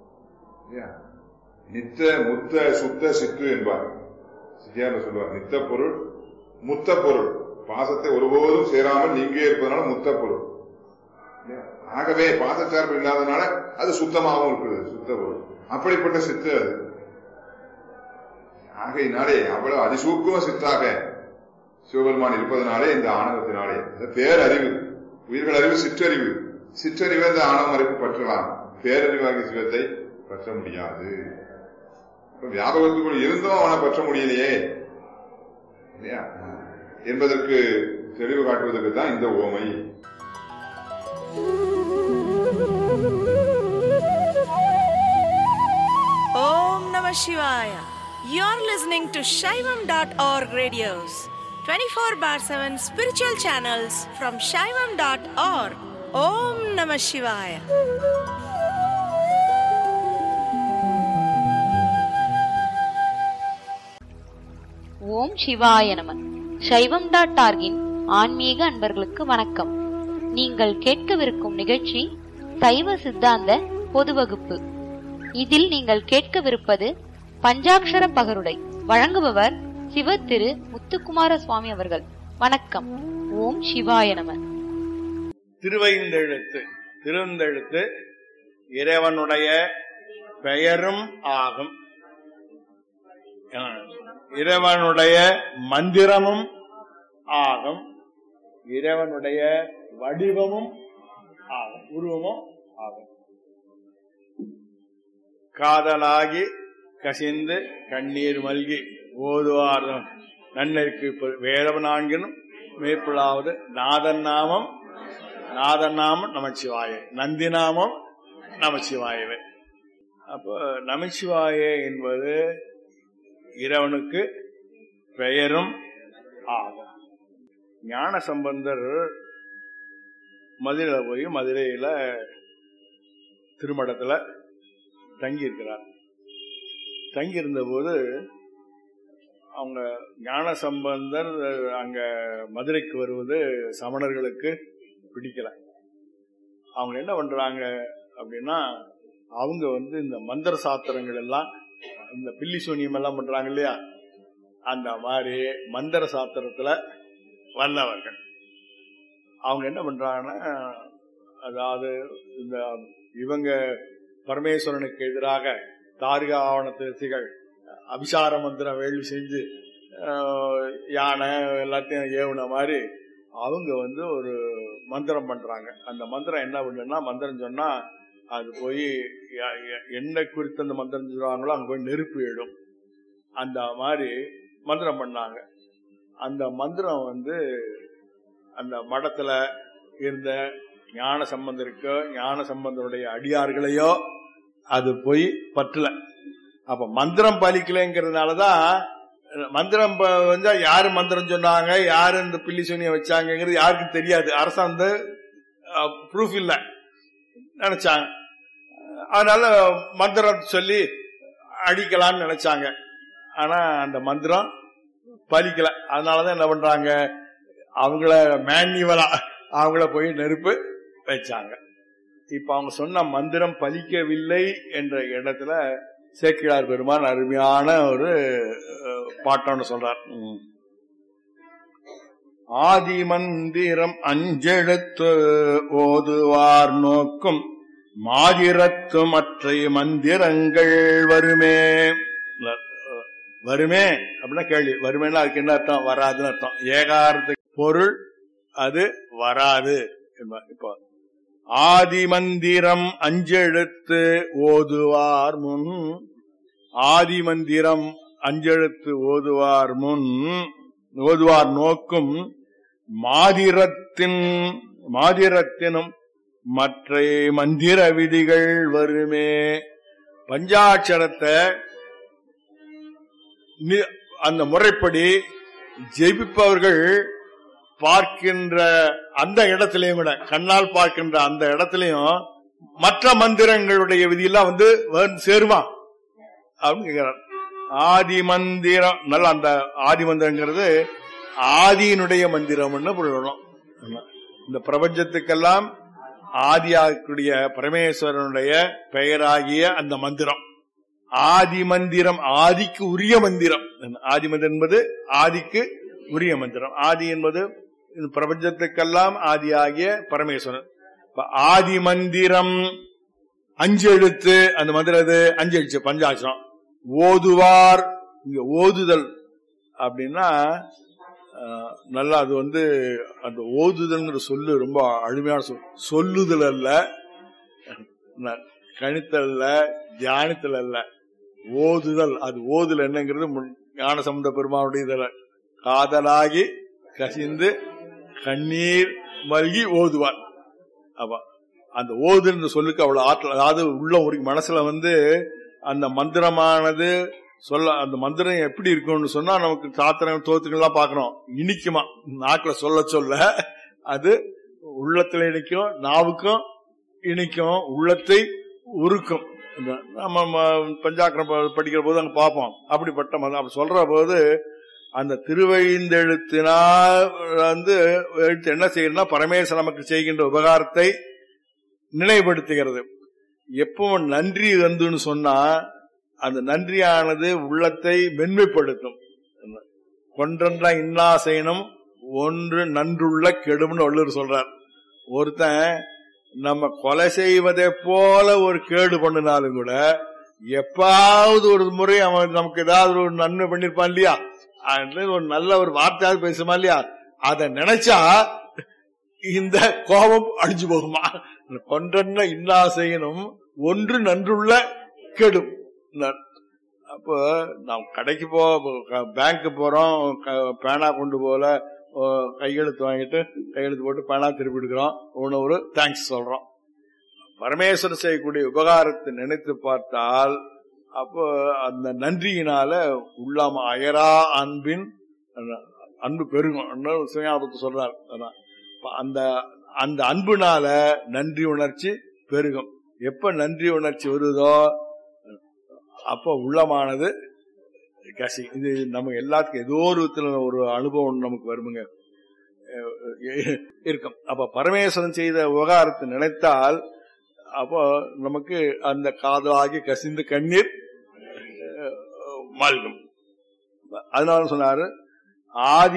நித்த முத்த சுத்த சித்து என்பார். சொல்லுவார் நித்த பொருள் முத்த பொருள். பாசத்தை ஒருபோதும் சேராமல் நீங்கே இருப்பதனால முத்த பொருள். ஆகவே பாசச்சார்பு இல்லாதனால அது சுத்தமாகவும் இருக்கிறது, சுத்த பொருள். அப்படிப்பட்ட சித்து அது. ஆகையினாலே அவ்வளவு அதிசூக்கும சித்தாக சிவபெருமான் இருப்பதனாலே இந்த ஆணவத்தினாலே பேரறிவு, உயிர்கள் அறிவு சிற்றறிவு, சிற்றறிவு இந்த ஆணவ மறைப்பு பற்றலாம். பேரறிவாகிய சிவத்தை பற்ற முடியாது. வியாபகத்துக்குள் இருந்தும் அவனை பற்ற முடியலையே என்பதற்கு தெளிவு காட்டுவதற்கு தான் இந்த உவமை. ஓம் நம சிவாய. You're listening to Shaivam.org radios, 24/7 spiritual channels from Shaivam.org. Om Namah Shivaya. ஓம் சிவாய நம. Shaivam.org-இன் ஆன்மீக அன்பர்களுக்கு வணக்கம். நீங்கள் கேட்கவிருக்கும் நிகழ்ச்சி சைவ சித்தாந்த பொது வகுப்பு. இதில் நீங்கள் கேட்கவிருப்பது பஞ்சாட்சர பகருடை. வழங்குபவர் சிவ திரு முத்துக்குமார சுவாமி அவர்கள். வணக்கம். ஓம் சிவாய நம. திருவெழுத்து இறைவனுடைய பெயரும் ஆகும், இறைவனுடைய மந்திரமும் ஆகும், இறைவனுடைய வடிவமும் ஆகும், உருவமும் ஆகும். காதலாகி கசிந்து கண்ணீர் மல்கி ஓதுவார் நன்னருக்கு வேதம் நான்கினும் மேற்கொள்ளாவது நாதன் நாமம் நமச்சிவாய, நந்தி நாமம் நமச்சிவாயவே. அப்போ நமச்சிவாய என்பது இறைவனுக்கு பெயரும் ஆகும். ஞான சம்பந்தர் மதுரையில போய் மதுரையில திருமடத்துல தங்கி இருக்கிறார். தங்கி இருந்த போது அவங்க ஞான சம்பந்தர் அங்க மதுரைக்கு வருவது சமணர்களுக்கு பிடிக்கல. அவங்க என்ன பண்றாங்க அப்படின்னா, அவங்க இந்த மந்திர சாத்திரங்கள் எல்லாம், இந்த பில்லி சூனியம் எல்லாம் பண்றாங்க இல்லையா, அந்த மாதிரி மந்திர சாத்திரத்துல வல்லவர்கள். அவங்க என்ன பண்றாங்கன்னா, அதாவது இந்த இவங்க பரமேஸ்வரனுக்கு எதிராக தாரிகா ஆவணத்திகள் அபிசார மந்திரம் வேள்வி செஞ்சு யானை எல்லாத்தையும் ஏவுன மாதிரி அவங்க ஒரு மந்திரம் பண்றாங்க. அந்த மந்திரம் என்ன பண்ணுன்னா, மந்திரம் சொன்னா அது போய் என்ன குறித்து அந்த மந்திரம் சொல்றாங்களோ அங்க போய் நெருப்பு எழும். அந்த மாதிரி மந்திரம் பண்ணாங்க. அந்த மந்திரம் அந்த மடத்துல இருந்த ஞான சம்பந்தருக்கோ ஞான சம்பந்தருடைய அடியார்களையோ அது போய் பற்றல. அப்ப மந்திரம் பலிக்கலைங்கிறதுனாலதான் மந்திரம் யாரு மந்திரம் சொன்னாங்க, யாரு இந்த பில்லி சூனிய வச்சாங்கிறது யாருக்கும் தெரியாது. அரசாங்கம் ப்ரூஃப் இல்ல நினைச்சாங்க. அதனால மந்திரம் சொல்லி அடிக்கலாம்னு நினைச்சாங்க. ஆனா அந்த மந்திரம் பலிக்கல. அதனாலதான் என்ன பண்றாங்க, அவங்கள மேன்யுவலா அவங்கள போய் நெருப்பு வச்சாங்க. இப்ப அவங்க சொன்ன மந்திரம் பலிக்கவில்லை என்ற இடத்துல சேக்கிழார் பெருமான் அருமையான ஒரு பாட்டோன்னு சொல்றார். ஆதி மந்திரம் அஞ்செழுத்து ஓதுவார் நோக்கும் மாதிரத்து மற்ற மந்திரங்கள் வருமே அப்படின்னா கேள்வி. வறுமைன்னா அதுக்கு என்ன அர்த்தம்? வராதுன்னு அர்த்தம். ஏகாரத்துக்கு பொருள் அது வராது. இப்போ ஆதி மந்திரம் அஞ்செழுத்து ஓதுவார் முன், ஆதி மந்திரம் அஞ்செழுத்து ஓதுவார் முன் ஓதுவார் நோக்கும் மாதிரத்தினும் மற்ற மந்திர விதிகள் வருமே. பஞ்சாட்சரத்தை அந்த முறைப்படி ஜெயிப்பவர்கள் பார்க்கின்ற அந்த இடத்திலையும் கூட, கண்ணால் பார்க்கின்ற அந்த இடத்திலையும் மற்ற மந்திரங்களுடைய விதியெல்லாம் சேருமா அப்படின்னு கேட்கிறார். ஆதி மந்திரம் நல்ல, அந்த ஆதி மந்திரங்கிறது ஆதியினுடைய மந்திரம்னு சொல்லணும். இந்த பிரபஞ்சத்துக்கெல்லாம் ஆதியாகக்கூடிய பரமேஸ்வரனுடைய பெயராகிய அந்த மந்திரம் ஆதி மந்திரம், ஆதிக்கு உரிய மந்திரம். ஆதி மந்திரம் என்பது ஆதிக்கு உரிய மந்திரம். ஆதி என்பது பிரபஞ்சத்துக்கெல்லாம் ஆதியாகிய பரமேஸ்வரன். ஆதி மந்திரம் அஞ்சு எழுத்து, அந்த மந்திரம் அது அஞ்சு எழுத்து பஞ்சாட்சரம். ஓதுவார், இங்க ஓதுதல் அப்படின்னா நல்லா அது அந்த ஓதுதல்ங்கிற சொல்லு ரொம்ப அருமையான சொல். சொல்லுதல் அல்ல, கணித்தல் அல்ல, தியானித்தல் அல்ல, ஓதுதல். அது ஓதுதல் என்னங்கிறது ஞானசம்பந்த பெருமானுடைய காதலாகி கசிந்து கண்ணீர் மல்கி ஓதுவார். அப்ப அந்த ஓதுன்ற சொல்லுக்கு அவ்வளவு ஆற்றல். அதாவது உள்ள ஒரு மனசுல அந்த மந்திரமானது சொல்ல, அந்த மந்திரம் எப்படி இருக்கும்னு சொன்னா நமக்கு சாத்திரம் தோத்துக்கள்லாம் பாக்கிறோம், இனிக்குமா நாக்குல சொல்ல சொல்ல அது உள்ளத்துல இனிக்கும், நாவுக்கும் இனிக்கும், உள்ளத்தை உருக்கும். நம்ம பஞ்சாக்கரம் படிக்கிற போது அங்க பார்ப்போம். அப்படிப்பட்ட அப்படி சொல்ற போது அந்த திருவழிந்தெழுத்தினால் எழுத்து என்ன செய்யணும்னா பரமேஸ்வரன் நமக்கு செய்கின்ற உபகாரத்தை நினைவுபடுத்துகிறது. எப்பவும் நன்றி வந்துன்னு சொன்னா அந்த நன்றியானது உள்ளத்தை மென்மைப்படுத்தும். கொன்றா இன்னாசைனும் ஒன்று நன்றுள்ள கெடும்னு வள்ளுவர் சொல்றார். ஒருத்தன் நம்ம கொலை செய்வதை போல ஒரு கேடு பண்ணினாலும் கூட எப்பாவது ஒரு முறை அவன் நமக்கு ஏதாவது ஒரு நன்மை பண்ணிருப்பான் இல்லையா, ஒரு நல்ல ஒரு வார்த்தையாவது பேசுமா இல்லையா, அதை நினைச்சா இந்த கோபம் அழிஞ்சு போகுமா. கொன்றா இன்னாசைனும் ஒன்று நன்றுள்ள கெடும். அப்போ நாம் கடைக்கு பேங்க் போறோம், பேனா கொண்டு போல கையெழுத்து வாங்கிட்டு கையெழுத்து போட்டு பேனா திருப்பி எடுக்கிறோம், ஒரு தேங்க்ஸ் சொல்றோம். பரமேஸ்வரன் செய்யக்கூடிய உபகாரத்தை நினைத்து பார்த்தால் அப்போ அந்த நன்றியினால உள்ளாம அயரா அன்பின் அன்பு பெருகும் சுயாபத்து சொல்றார். அந்த அந்த அன்புனால நன்றி உணர்ச்சி பெருகும். எப்ப நன்றி உணர்ச்சி வருதோ அப்ப உள்ளமானது கசி. இது நம்ம எல்லாத்துக்கும் ஏதோ ஒரு அனுபவம் நமக்கு வருமுங்க இருக்கும். அப்ப பரமேஸ்வரன் செய்த விவகாரத்தை நினைத்தால் அப்போ நமக்கு அந்த காதலாகி கசிந்து கண்ணீர் மல்கும். அதனால சொன்னாரு ஆதி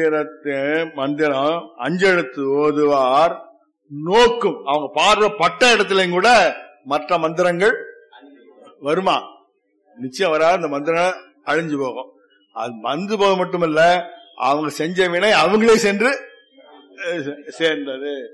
மந்திரம் அஞ்செழுத்து ஓதுவார் நோக்கும். அவங்க பார்வை பட்ட இடத்துலயும் கூட மற்ற மந்திரங்கள் வருமா? நிச்சயம் வராது. அந்த மந்திரம் அழிஞ்சு போகும். அது வந்து போக மட்டுமல்ல, அவங்க செஞ்ச வினை அவங்களே சென்று சேர்ந்தது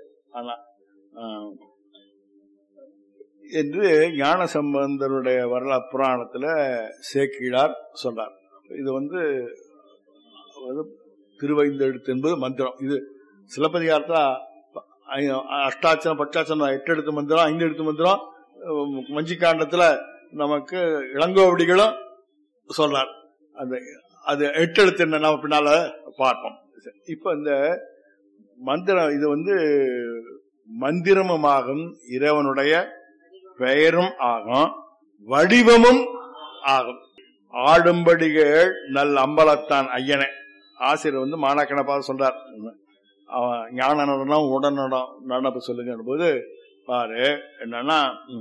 என்று ஞான சம்பந்தருடைய வரலாறு புராணத்துல சேக்கிழார் சொல்றார். இது திருவைந்தெழுத்து என்பது மந்திரம். இது சிலப்பதிகாரத்துல அஷ்டாட்சரம் பச்சாட்சரம் 8 எழுத்து மந்திரம், 5 எழுத்து மந்திரம். மஞ்சிக்காண்டத்துல நமக்கு இளங்கோவடிகளும் சொல்றார். அது 8 எழுத்து என்ன நம்ம பின்னால பார்ப்போம். இப்ப இந்த மந்திரம் இது மந்திரமும் ஆகும், இறைவனுடைய பெயரும் ஆகும், வடிவமும் ஆகும். ஆடும்படிகள் நல் அம்பலத்தான் ஐயனை ஆசிரியர் மாணாக்கனை பார்த்து சொல்றார். அவன் ஞான நடனம் உடனடம் நடனம் சொல்லுங்க போது பாரு என்னன்னா,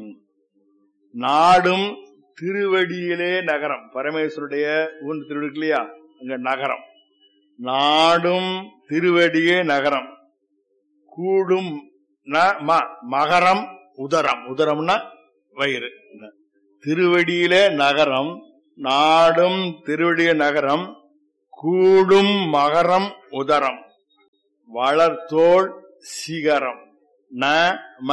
நாடும் திருவடியிலே நகரம். பரமேஸ்வருடைய ஊன் திருவடி இல்லையா, அங்க நகரம். நாடும் திருவடியே நகரம். கூடும் மகரம் உதரம். உதரம்னா வயிறு. திருவடியிலே நகரம், நாடும் திருவடிய நகரம், கூடும் மகரம் உதரம் வளர்த்தோள் சிகரம் ந ம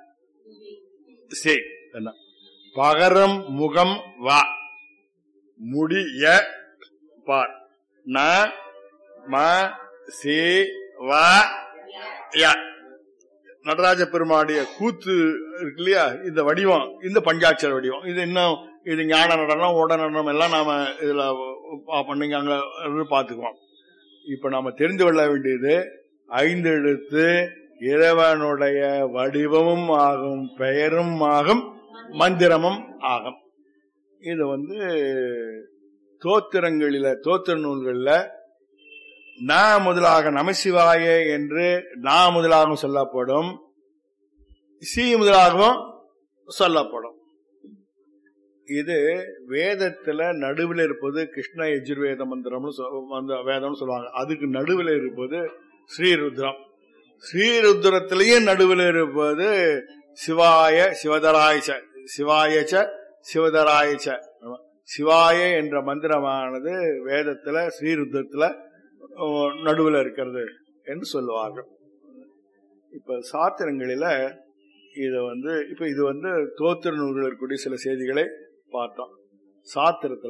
சே பகரம் முகம் வா முடிய பார் ந ம சே வா ய. நடராஜ பெருமாளுடைய கூத்து இருக்கு இல்லையா, இந்த வடிவம், இந்த பஞ்சாட்சர வடிவம், இது இன்னும் இது ஞான நடனம் ஓட நடனம் எல்லாம் நாம இதுல பண்ணிங்க பாத்துக்குவோம். இப்ப நாம தெரிந்து கொள்ள வேண்டியது 5 எழுத்து இறைவனுடைய வடிவமும் ஆகும், பெயரும் ஆகும், மந்திரமும் ஆகும். இது தோத்திரங்களில தோத்திர நூல்கள்ல நா முதலாக நமசிவாய என்று நா முதலாகவும் சொல்லப்படும், சி முதலாகவும் சொல்லப்படும். இது வேதத்துல நடுவில் இருப்பது கிருஷ்ண யஜுர்வேத மந்திரம் வேதம் சொல்லுவாங்க. அதுக்கு நடுவில் இருப்பது ஸ்ரீருத்ரம். ஸ்ரீருத்ரத்திலேயே நடுவில் இருப்பது சிவாய சிவதராயச்ச சிவாயச்ச சிவதராயச்ச. சிவாய என்ற மந்திரமானது வேதத்துல ஸ்ரீருத்ரத்துல நடுவில் இருக்கிறது என்று சொல்லுவார்கள். இப்ப சாத்திரங்களில இது இப்ப இது தோத்திர நூல்கள் இருக்கக்கூடிய சில செய்திகளை பார்த்தோம். சாத்திரத்துல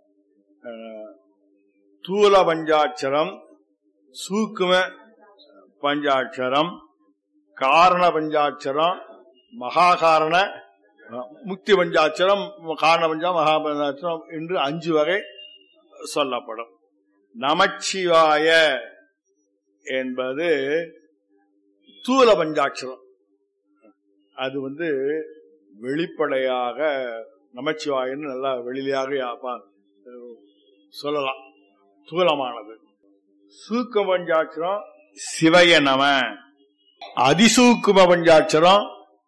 தூல பஞ்சாட்சரம், சூக்கும பஞ்சாட்சரம், காரண பஞ்சாட்சரம், மகாகாரண, முக்தி பஞ்சாட்சரம், காரண பஞ்சம், மகா பஞ்சாட்சரம் என்று 5 வகை சொல்லப்படும். நமச்சிவாய என்பது தூல பஞ்சாட்சரம். அது வெளிப்படையாக நமச்சிவாயன்னு நல்லா வெளியாக சொல்லலாம், தூலமானது. சூக்கும பஞ்சாட்சரம் சிவய நம, அதிசூக்கும பஞ்சாட்சரம்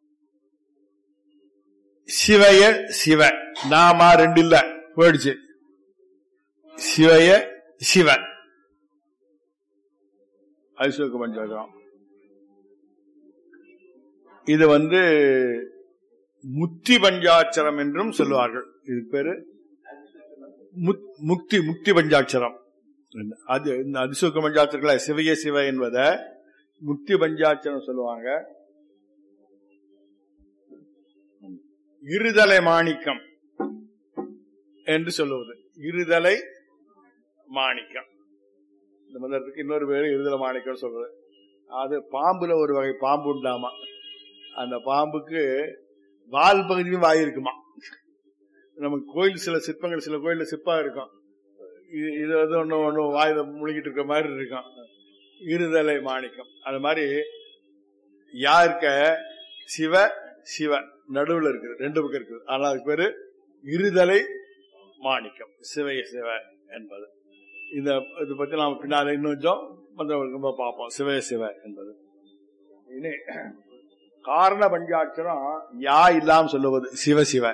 சிவய சிவ. நாம 2 இல்ல போயிடுச்சு, சிவய சிவ. அதிசூக்கும பஞ்சாட்சரம் இது முக்தி பஞ்சாட்சரம் என்றும் சொல்லுவார்கள். இது பேரு முக்தி முக்தி பஞ்சாட்சரம். அது இந்த அதிசூக்க பஞ்சாட்சரங்களை சிவய சிவ என்பத முக்தி பஞ்சாட்சரம் சொல்லுவாங்க. இருதலை மாணிக்கம் என்று சொல்லுவது, இருதலை மாணிக்கம். இந்த மந்திரத்துக்கு இன்னொரு பேரு இருதலை மாணிக்கம் சொல்றது. அது பாம்புல ஒரு வகை பாம்பு உண்டாமா, அந்த பாம்புக்கு வால் பகுதியும் வாய் இருக்குமா. நமக்கு கோயில் சில சிற்பங்கள், சில கோயில்ல சிற்பா இருக்கும், இது ஒண்ணு வாயில முழுகிட்டு இருக்க மாதிரி இருக்கும், இருதலை மாணிக்கம். அது மாதிரி யாருக்க சிவ சிவ நடுவுல இருக்குது, 2 பக்கம் இருக்குது. ஆனால் அதுக்கு பேரு இருதலை மாணிக்கம், சிவய சிவ என்பது. இதை பத்தி நாம பின்னால இன்னும் மந்திரம் பார்ப்போம். சிவய சிவ என்பது காரண பஞ்சாட்சரம் யா இல்லாம சொல்லுவது சிவ சிவ,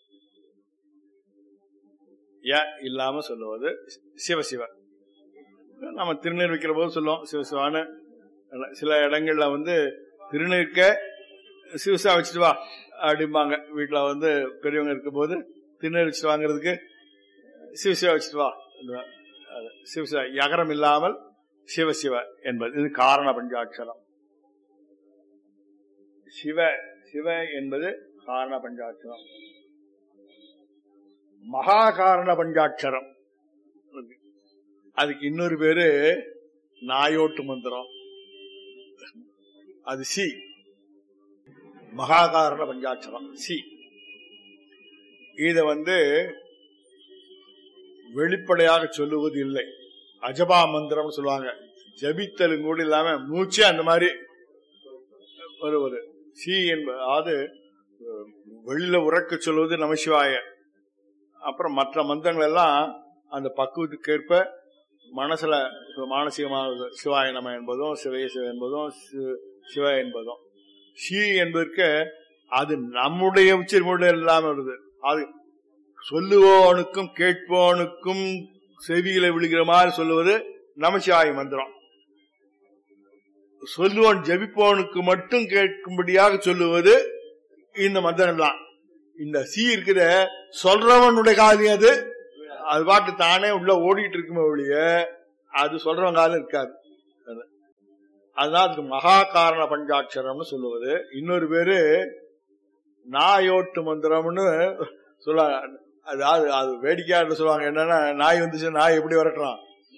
ய இல்லாம சொல்லுவது சிவ சிவ. நம்ம திருநீர் வைக்கிற போது சொல்லுவோம் சிவசிவான்னு. சில இடங்கள்ல திருநீர்க்க சிவசிவா வச்சுட்டு வா அப்படிம்பாங்க. வீட்டுல பெரியவங்க இருக்கும் போது திருநீர் வச்சுட்டு வாங்கிறதுக்கு சிவசிவா வச்சுட்டு வா, சிவசிவ யகரம் இல்லாமல் சிவசிவ என்பது. இது காரண பஞ்சாட்சரம். சிவ சிவ என்பது காரண பஞ்சாட்சரம். மகா காரண பஞ்சாட்சரம், அதுக்கு இன்னொரு பேரு நாயோட்டு மந்திரம். அது சி. மகா காரண பஞ்சாட்சரம் சி. இத வெளிப்படையாக சொல்லுவது இல்லை, அஜபா மந்திரம் சொல்லுவாங்க. ஜபித்தலும் கூட இல்லாம மூச்சு அந்த மாதிரி வருவது சி என்பது. அது வெளியில உறக்க சொல்வது நமசிவாய. அப்புறம் மற்ற மந்திரங்கள் எல்லாம் அந்த பக்குவத்துக்கு ஏற்ப மனசுல மானசீகமாக சிவாய நம என்பதும் சிவய சிவ என்பதும் சிவ என்பதும். சி என்பதற்கு அது நம்முடைய உச்சரிமொழி இல்லாம வருது. அது சொல்லுவோனுக்கும் கேட்போனுக்கும் செவியில விழுகிற மாதிரி சொல்லுவது நமசிவாய மந்திரம். சொல்லுவோன் ஜபிப்போனுக்கு மட்டும் கேட்கும்படியாக சொல்லுவது இந்த மந்திரம் தான். இந்த சி இருக்கிற சொல்றவனுடைய காரியம் அது அது பாட்டு தானே உள்ள ஓடிட்டு இருக்குமே ஒழிய அது சொல்றவங்க ஆளு இருக்காது. அதுதான் அதுக்கு மகா காரண பஞ்சாட்சரம்னு சொல்லுவது. இன்னொரு பேரு நாயோட்டு மந்திரம்னு சொல்லுவாங்க. அதாவது அது வேடிக்கையா சொல்லுவாங்க. என்னன்னா, நாய் வந்துச்சு, நாய் எப்படி வரட்டுறான்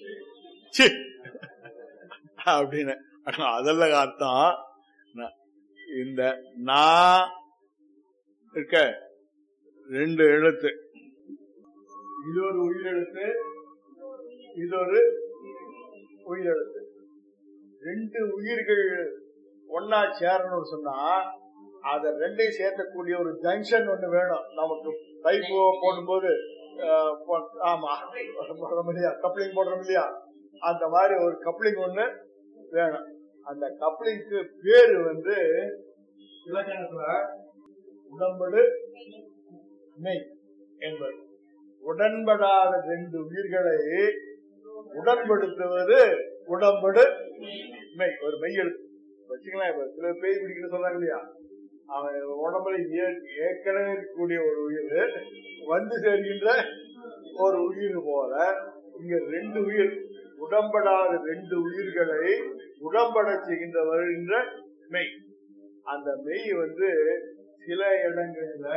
அப்படின்னு. அதெல்லாம் அர்த்தம். இந்த நா இருக்க 2 எழுத்து, இது ஒரு உயிரெழுத்து, இது ஒரு உயிரெழுத்து. 2 உயிர்கள் ஒன்னா சேரணும்னு சொன்னா அத 2ஐயும் சேர்க்கக்கூடிய ஒரு ஜங்ஷன் ஒண்ணு வேணும் நமக்கு. பைப் போடும்போது ஆமா இல்லையா, கப்ளிங் போடுறோம் இல்லையா, அந்த மாதிரி ஒரு கப்ளிங் ஒண்ணு வேணும். அந்த கப்ளிங்க்கு பேரு இலக்கணத்துல உடம்படு மெய் என்பது. உடன்படாத 2 உயிர்களை உடன்படுத்துவது உடம்படு மெய். ஒரு மெய் எழுத்து வச்சுக்கலாம். இப்ப சில பேய் பிடிக்கிற சொல்றாங்க இல்லையா, அவன் உடம்புல ஏற்கனவே இருக்கக்கூடிய ஒரு உயிர் வந்து சேர்கின்ற ஒரு உயிர் போல இங்க 2 உயிர், உடம்படாத 2 உயிர்களை உடம்பட செய்கின்ற வருகின்ற மெய். அந்த மெய் சில இடங்கள்ல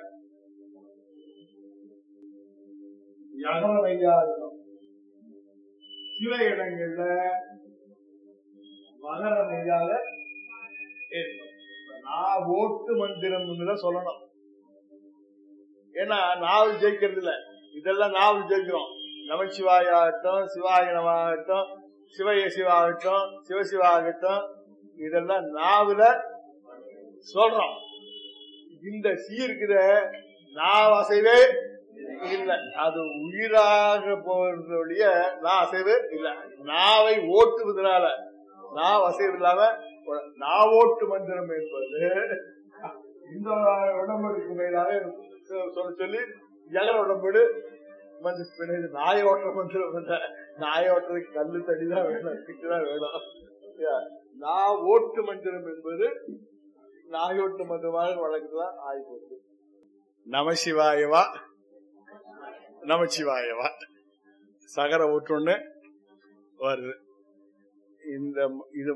யகர மெய்யா இருக்கும், சில இடங்கள்ல மகர மெய்யாக இருக்கும். நான் ஓட்டு மந்திரம் சொல்லணும். ஏன்னா நாவல் ஜெயிக்கிறது இல்ல, இதெல்லாம் நாவல் ஜெயிக்கிறோம். நமச்சிவாயாகட்டும், சிவாயனமாகட்டும், சிவய சிவாகட்டும், சிவசிவாகட்டும், இதெல்லாம் நாவல சொல்றோம். இந்த சீர்கிற நாவ் அசைவே இல்லை, அது உயிராக போவதோடைய நான் அசைவு இல்லை. நாவை ஓட்டுவதனால நாவ் அசைவு இல்லாம நாவோட்டு மந்திரம் என்பது இந்த உடம்புக்கு மேலாக சொல்லி எகர உடம்பு மந்திரம். நாய ஓட்டுற மந்திரம், நாய ஓட்டுறதுக்கு கல்லு தடிதான் வேணும், திட்டுதான் வேணும். நான் ஓட்டு மந்திரம் என்பது நாயோட்டு மந்திரமாக வழக்குதான் ஆகிப்போச்சு. நமசிவாயவா நமச்சிவாயவா சகர ஓட்டுன்னு வருது. இது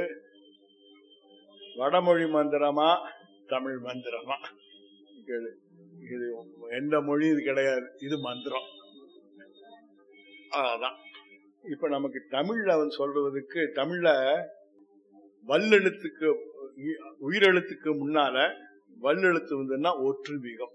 வடமொழி மந்திரமா தமிழ் மந்திரமா? இது எந்த மொழி இது கிடையாது, இது மந்திரம். அதான் இப்ப நமக்கு தமிழ்ல சொல்றதுக்கு, தமிழ்ல வல்லெழுத்துக்கு உயிரெழுத்துக்கு முன்னால வல்லெழுத்து ஒற்றுமிகம்.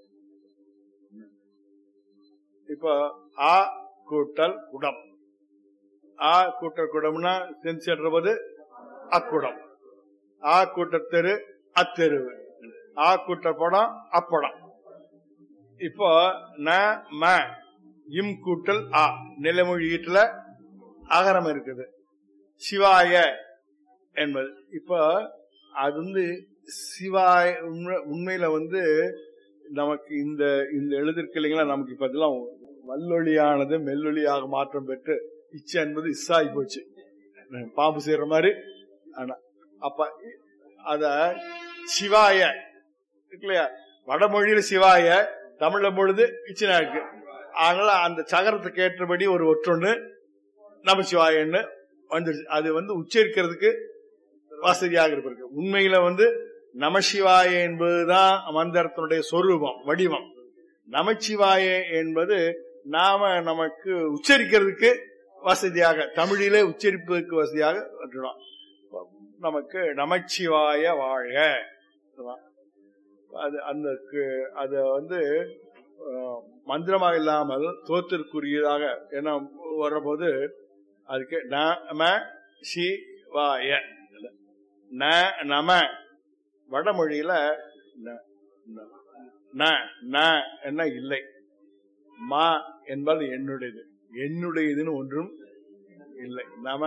இப்ப ஆ கூட்டல் குடம், ஆ கூட்டல் குடம்னா சென்றது அக்குடம், ஆ கூட்டத்தெரு அத்தெருவு, ஆ கூட்ட படம் அப்படம். இப்போ ந ம இம் கூட்டல் ஆ நிலைமொழி ஈட்டுல அகரம் இருக்குது. சிவாய என்பது இப்போ அது சிவாய உண்மையில நமக்கு இந்த எழுதிருக்கு இல்லைங்களா, நமக்கு இப்ப இதெல்லாம் வல்லொலியானது மெல்லொலியாக மாற்றம் பெற்று இச்சை என்பது இஸ்ஸாகி போச்சு, பாம்பு செய்யற மாதிரி. ஆனா அப்ப அத சிவாய இருக்கு இல்லையா, வடமொழியில சிவாய, தமிழ பொழுது இச்சனா இருக்கு. அதனால அந்த சகரத்துக்கு ஏற்றபடி ஒரு ஒற்றொன்னு நமசிவாயன்னு வந்துருச்சு. அது உச்சரிக்கிறதுக்கு வசதியாக இருக்கு. உண்மையில நமசிவாய என்பதுதான் மந்திரத்தினுடைய சொரூபம், வடிவம். நமச்சிவாய என்பது நாம நமக்கு உச்சரிக்கிறதுக்கு வசதியாக, தமிழிலே உச்சரிப்பதற்கு வசதியாக வந்துடும். நமக்கு நமச்சிவாய வாழ்க. அது மந்திரமாக இல்லாமல் தோத்திற்குரியதாக என்ன வர்றபோது அதுக்கு நம சிவாய. நம வடமொழியில என்ன இல்லை, மா என்பது என்னுடையது, என்னுடையதுன்னு ஒன்றும் இல்லை. நம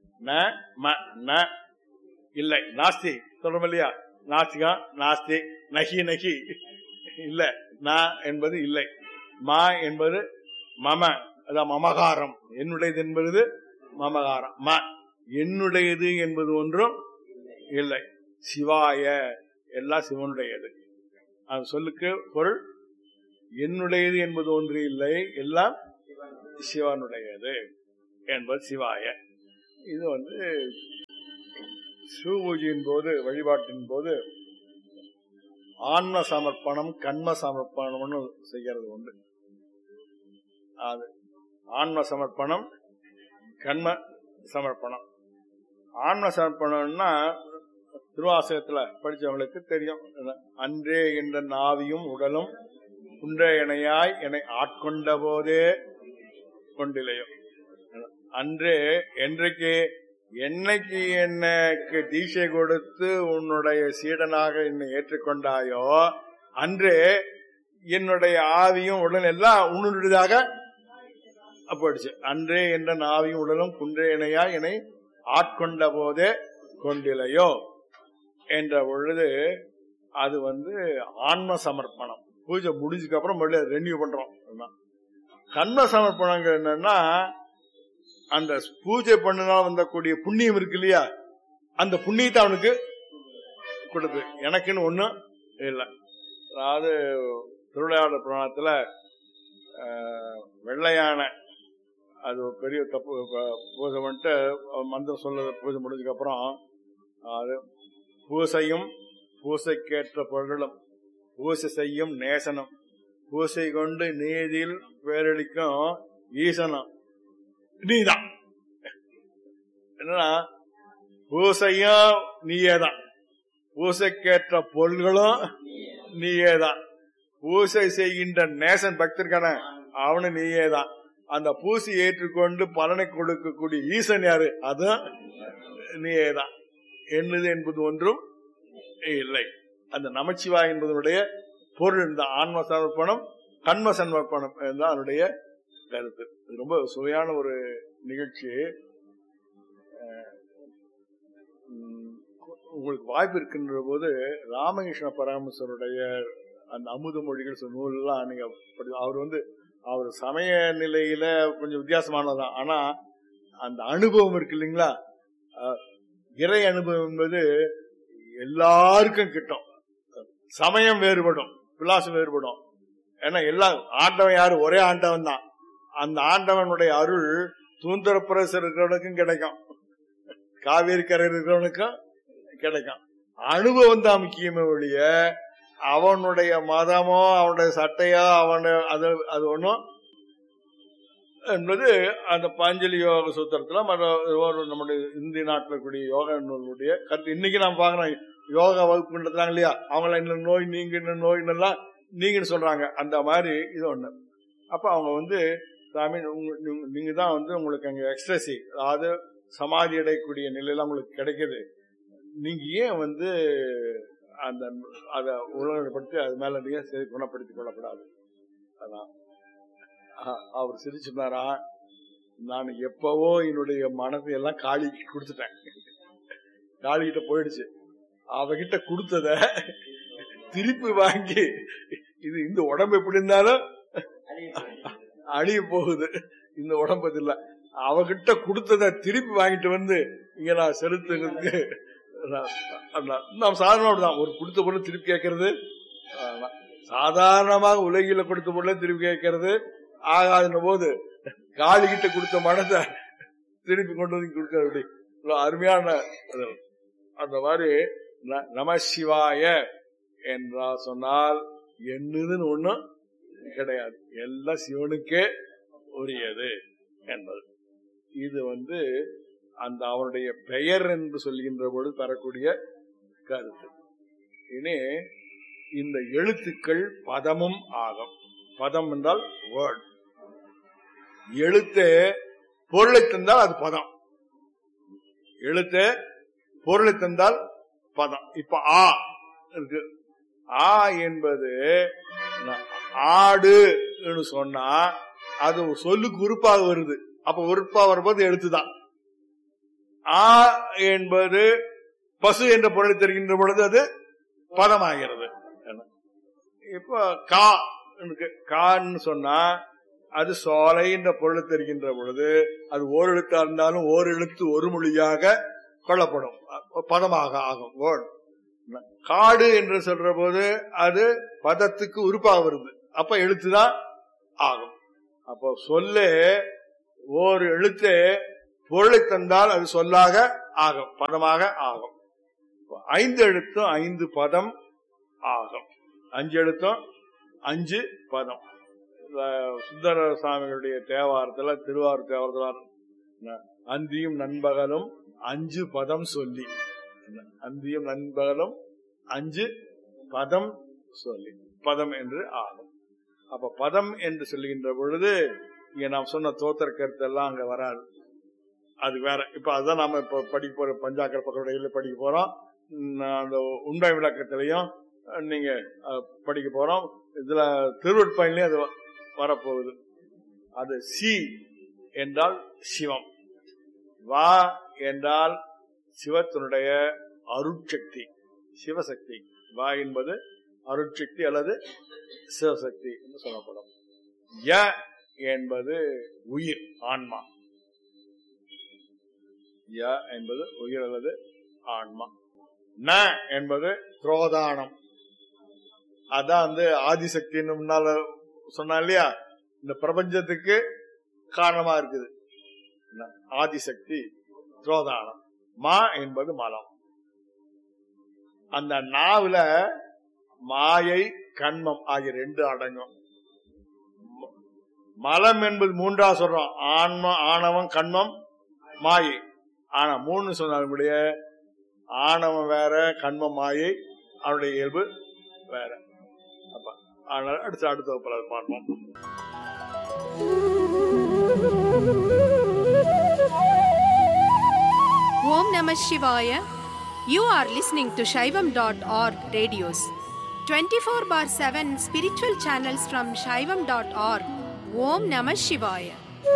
ந இல்லை, நாஸ்தி சொல்றோம் இல்லையா, நாஸ்திகா நாஸ்தி, நகி நகி இல்ல, ந என்பது இல்லை, மா என்பது மம, அதான் மமகாரம், என்னுடையது என்பது மமகாரம். ம என்னுடையது என்பது ஒன்றும் இல்லை. சிவாய எல்லாம் சிவனுடையது. அது சொல்லுக்கு பொருள் என்னுடையது என்பது ஒன்று இல்லை, எல்லாம் சிவனுடையது என்பது சிவாய. இது சிவ பூஜையின் போது, வழிபாட்டின் போது ஆன்ம சமர்ப்பணம் கண்ம சமர்ப்பணம்னு செய்யறது உண்டு. அது ஆன்ம சமர்ப்பணம் கண்ம சமர்ப்பணம். ஆன்ம சமர்ப்பணம்னா திருவாசகத்துல படிச்சவங்களுக்கு தெரியும். அன்றே என்ற நாவியும் உடலும் குன்றே இணையாய் என்னை ஆட்கொண்ட போதே கொண்டிலையும். அன்றே என்றைக்கு என்னைக்கு எனக்கு தீட்சை கொடுத்து உன்னுடைய சீடனாக என்னை ஏற்றுக்கொண்டாயோ அன்றே என்னுடைய ஆவியும் உடல் எல்லாம் உன்னுடையதாக போயிடுச்சு. அன்றே என்ற நாவியும் உடலும் குன்றே இணையாய் என்னை ஆட்கொண்ட போதே கொண்டிலையோ என்ற பொழுது அது ஆன்ம சமர்ப்பணம். பூஜை முடிஞ்சதுக்கு அப்புறம் மறுபடியும் ரெனியூ பண்றோம். கண்ம சமர்ப்பணங்கள் என்னன்னா, அந்த பூஜை பண்ணினா வந்தக்கூடிய புண்ணியம் இருக்கு இல்லையா, அந்த புண்ணியத்தை அவனுக்கு கொடுத்து எனக்குன்னு ஒண்ணும் இல்லை. அதாவது திருவிளையாடல் புராணத்துல வெள்ளையான அது பெரிய தப்பு பூஜை பண்ணிட்டு மந்திரம் சொல்ல பூஜை முடிஞ்சதுக்கு அப்புறம் அது பூசையும் பூசைக்கேற்ற பொருளும் பூசை செய்யும் நேசனம் பூசை கொண்டு நீதியில் பேரளிக்கும் ஈசனம் நீதான். என்னன்னா பூசையும் நீயேதான், பூசைக்கேற்ற பொருள்களும் நீயேதான், பூசை செய்கின்ற நேசன் பக்தர்கான அவனு நீயேதான், அந்த பூசை ஏற்றுக்கொண்டு பலனை கொடுக்கக்கூடிய ஈசன் யாரு, அதுவும் நீயேதான். என்னது என்பது ஒன்றும் இல்லை. அந்த நமச்சிவாய் என்பதனுடைய பொருள் இந்த ஆன்ம சமர்ப்பணம் கண்ம சமர்ப்பணம் தான் அதனுடைய கருத்து. இது ரொம்ப சுவையான ஒரு நிகழ்ச்சி. உங்களுக்கு வாய்ப்பு இருக்கின்ற போது ராமகிருஷ்ண பரமஹம்சருடைய அந்த அமுத மொழிகள் நூல்லாம் நீங்க அவர் அவர் சமய நிலையில கொஞ்சம் வித்தியாசமானதான். ஆனா அந்த அனுபவம் இருக்கு இல்லைங்களா, இறை அனுபவம் என்பது எல்லாருக்கும் கிட்டும். சமயம் வேறுபடும், விலாசம் வேறுபடும். ஏன்னா எல்லாம் ஆண்டவன் யாரு, ஒரே ஆண்டவன் தான். அந்த ஆண்டவனுடைய அருள் தூந்தரப்புரசர் இருக்கிறவனுக்கும் கிடைக்கும், காவேரி கரை இருக்கிறவனுக்கும் கிடைக்கும். அனுபவம் தான் முக்கியமே ஒழிய அவனுடைய மதமோ அவனுடைய சட்டையோ அது ஒன்றும் என்பது அந்த பாஞ்சலி யோக சூத்திரத்துல நம்முடைய இந்திய நாட்டில் கூடிய யோகா நூலுடைய கருத்து. இன்னைக்கு நாம் பாக்குறோம், யோகா வகுப்பு நடத்துறாங்க இல்லையா, அவங்கள இந்த நோய் நீங்க இந்த நோயின்னெல்லாம் நீங்கன்னு சொல்றாங்க. அந்த மாதிரி இது ஒண்ணு. அப்ப அவங்க சாமி நீங்க தான் உங்களுக்கு அங்க எக்ஸ்ட்ரசி, அதாவது சமாதி அடையக்கூடிய நிலையெல்லாம் உங்களுக்கு கிடைக்குது, நீங்க ஏன் அந்த அதை உலகப்படுத்தி அது மேல நீங்க குணப்படுத்திக் கொள்ளப்படாது. அதான் அவர் சிரிச்சுனாரா, நான் எப்பவோ என்னுடைய மனதை எல்லாம் காளிக்கு கொடுத்துட்டேன், காளிகிட்ட போயிடுச்சு, அவகிட்ட கொடுத்தத திருப்பி வாங்கி இது இந்த உடம்பு எப்படி இருந்தாலும் அழிய போகுது, இந்த உடம்பு இல்ல, அவகிட்ட கொடுத்தத திருப்பி வாங்கிட்டு இங்க நான் செலுத்துறதுக்கு நாம் சாதாரணதான். ஒரு கொடுத்த பொருள் திருப்பி கேட்கறது சாதாரணமாக உலகில கொடுத்த பொருளை திருப்பி கேட்கறது ஆகாதுன்ற போது காளிகிட்ட கொடுத்த மனதை திருப்பி கொண்டு கொடுக்க அருமையான அந்த மாதிரி நம சிவாய என்றா சொன்னால் என்னதுன்னு ஒண்ணும் கிடையாது, எல்லாம் சிவனுக்கே உரியது என்பது. இது அந்த அவனுடைய பெயர் என்று சொல்கின்ற பொழுது தரக்கூடிய கருத்து. இனி இந்த எழுத்துக்கள் பதமும் ஆகும். பதம் என்றால் வேர்ட். எழுத்து பொருளை தந்தால் அது பதம், எழுத்து பொருளை தந்தால் பதம். இப்ப ஆ இருக்கு, ஆ என்பது ஆடு சொன்னா அது சொல்லுக்கு உறுப்பாக வருது. அப்ப உறுப்பா வரும்போது எழுத்துதான். ஆ என்பது பசு என்ற பொருளை தெரிகின்ற பொழுது அது பதமாகிறது. இப்ப கான்னு சொன்னா அது சோலை என்ற பொருளை தெரிகின்ற பொழுது அது ஓர் எழுத்தா இருந்தாலும் ஓர் எழுத்து ஒரு மொழியாக கொள்ளப்படும், பதமாக ஆகும். காடு என்று சொல்ற போது அது பதத்துக்கு உறுப்பாக வருது, அப்ப எழுத்துதான் ஆகும். அப்போ சொல்லு ஓர் எழுத்து பொருளை தந்தால் அது சொல்லாக ஆகும், பதமாக ஆகும். 5 எழுத்தும் 5 பதம் ஆகும். 5 எழுத்தும் 5 பதம். சுந்தர சுவாமிகளுடைய தேவாரத்துல, திருவாரூர் தேவாரத்துல அந்தியும் நண்பகலும் 5 பதம் சொல்லி, அந்தியும் நண்பகலும் 5 பதம் சொல்லி பதம் என்று ஆகும். அப்ப பதம் என்று சொல்லுகின்ற பொழுது இங்க நாம் சொன்ன தோத்திர கருத்தெல்லாம் அங்க வராது, அது வேற. இப்ப அதுதான் நாம இப்ப படிக்க போற பஞ்சாக்கர பக்கடையில படிக்க போறோம். அந்த உண்மை விளக்கத்திலையும் நீங்க படிக்க போறோம். இதுல திருவட்பயன்லயும் அது வரப்போகுது. அது சி என்றால் சிவம், வா என்றால் சிவத்தினுடைய அருட்சக்தி, சிவசக்தி. வா என்பது அருட்சக்தி அல்லது சிவசக்தி என்று சொல்லப்படும். ய என்பது உயிர், ஆன்மா. ய என்பது உயிர் அல்லது ஆன்மா. ந என்பது துரோதானம். அதான் ஆதிசக்தின்னு முன்னால சொன்னா இல்லையா, இந்த பிரபஞ்சத்துக்கு காரணமா இருக்குது ஆதிசக்தி, துரோதானம். மா என்பது மலம். அந்த நாவுல மாயை கண்மம் ஆகிய 2 அடங்கும். மலம் என்பது 3ஆ சொல்றோம். ஆன்மா, ஆணவம், கண்மம், மாயை. ஆனா 3 சொன்னாலுடைய ஆணவம் வேற, கண்மம், மாயை அவருடைய இயல்பு வேற. அப்ப அதனால அடுத்த வகுப்புல பார்ப்போம். Om Namah Shivaya. You are listening to Shaivam.org radios. 24/7 spiritual channels from Shaivam.org. Om Namah Shivaya.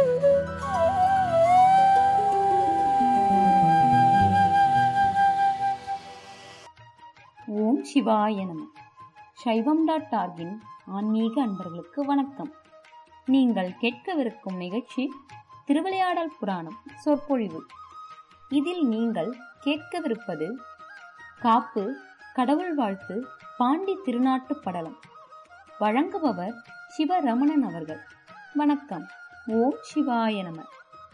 ஓம் சிவாய நம. சைவம்.org-இன் ஆன்மீக அன்பர்களுக்கு வணக்கம். நீங்கள் கேட்கவிருக்கும் நிகழ்ச்சி திருவிளையாடல் புராணம் சொற்பொழிவு. இதில் நீங்கள் கேட்கவிருப்பது காப்பு, கடவுள் வாழ்த்து, பாண்டி திருநாட்டு படலம். வழங்குபவர் சிவரமணன் அவர்கள். வணக்கம். ஓம் சிவாய நம.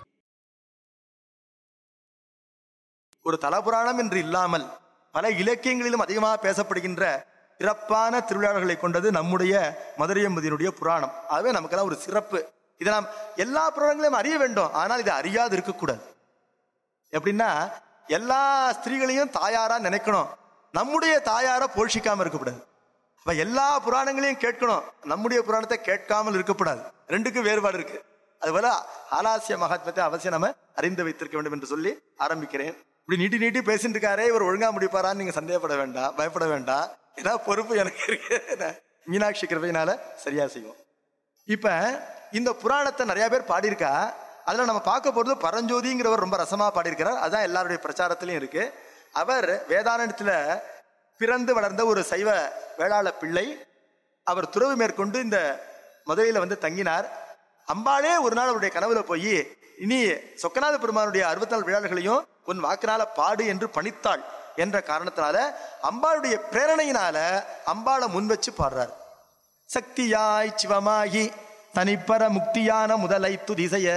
ஒரு தலபுராணம் என்று இல்லாமல் பல இலக்கியங்களிலும் அதிகமாக பேசப்படுகின்ற சிறப்பான திருவிழாக்களை கொண்டது நம்முடைய மதுரையம்பதியினுடைய புராணம். அதுவே நமக்கெல்லாம் ஒரு சிறப்பு. இதை நாம் எல்லா புராணங்களையும் அறிய வேண்டும், ஆனால் இதை அறியாது இருக்கக்கூடாது. எப்படின்னா, எல்லா ஸ்திரீகளையும் தாயாரா நினைக்கணும், நம்முடைய தாயார போஷிக்காம இருக்கக்கூடாது. அப்ப எல்லா புராணங்களையும் கேட்கணும், நம்முடைய புராணத்தை கேட்காமல் இருக்கக்கூடாது. 2க்கும் வேறுபாடு இருக்கு. அதுபோல ஆலாசிய மகாத்மத்தை அவசியம் நம்ம அறிந்து வைத்திருக்க வேண்டும் என்று சொல்லி ஆரம்பிக்கிறேன். இப்படி நீட்டி பேசிட்டு இருக்காரே, இவர் ஒழுங்கா முடிப்பாரான்னு நீங்க சந்தேகப்பட வேண்டாம், பயப்பட வேண்டாம். ஏன்னா பொறுப்பு எனக்கு இருக்கு. மீனாட்சி கிருபையினால சரியா செய்வோம். இப்ப இந்த புராணத்தை நிறைய பேர் பாடியிருக்கா. அதுல நம்ம பார்க்க போறது பரஞ்சோதிங்கிறவர் ரொம்ப ரசமா பாடியிருக்கிறார். அதுதான் எல்லாருடைய பிரச்சாரத்திலையும் இருக்கு. அவர் வேதாரணத்துல பிறந்து வளர்ந்த ஒரு சைவ வேளாள பிள்ளை. அவர் துறவு மேற்கொண்டு இந்த மதுரையில தங்கினார். அம்பாளே ஒரு நாள் அவருடைய கனவுல போய், இனி சொக்கநாத பெருமானுடைய 64 விழாக்களையும் உன் வாக்கினால பாடு என்று பணித்தாள் என்ற காரணத்தினால அம்பாளுடைய பிரேரணையினால அம்பாளை முன் வச்சு பாடுறார். சக்தியாய் சிவமாகி தனிப்பர முக்தியான முதலை துதிசைய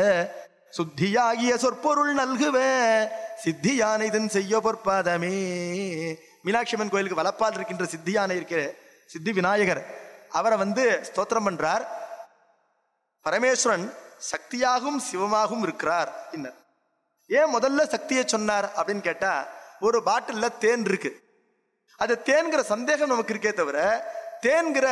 சுத்தியாகிய சொற்பொருள் நல்குவ சித்தியானை இதன் செய்ய பொற்பாதமே. மீனாட்சி அம்மன் கோயிலுக்கு வலப்பால் இருக்கின்ற சித்தியானை இருக்கிற சித்தி விநாயகர், அவரை ஸ்தோத்திரம் பண்றார். பரமேஸ்வரன் சக்தியாகவும் சிவமாகவும் இருக்கிறார். இன்னும் ஏன் முதல்ல சக்தியை சொன்னார் அப்படின்னு கேட்டா, ஒரு பாட்டில்ல தேன் இருக்கு. அது தேன்கிற சந்தேகம் நமக்கு இருக்கே தவிர தேன்கிற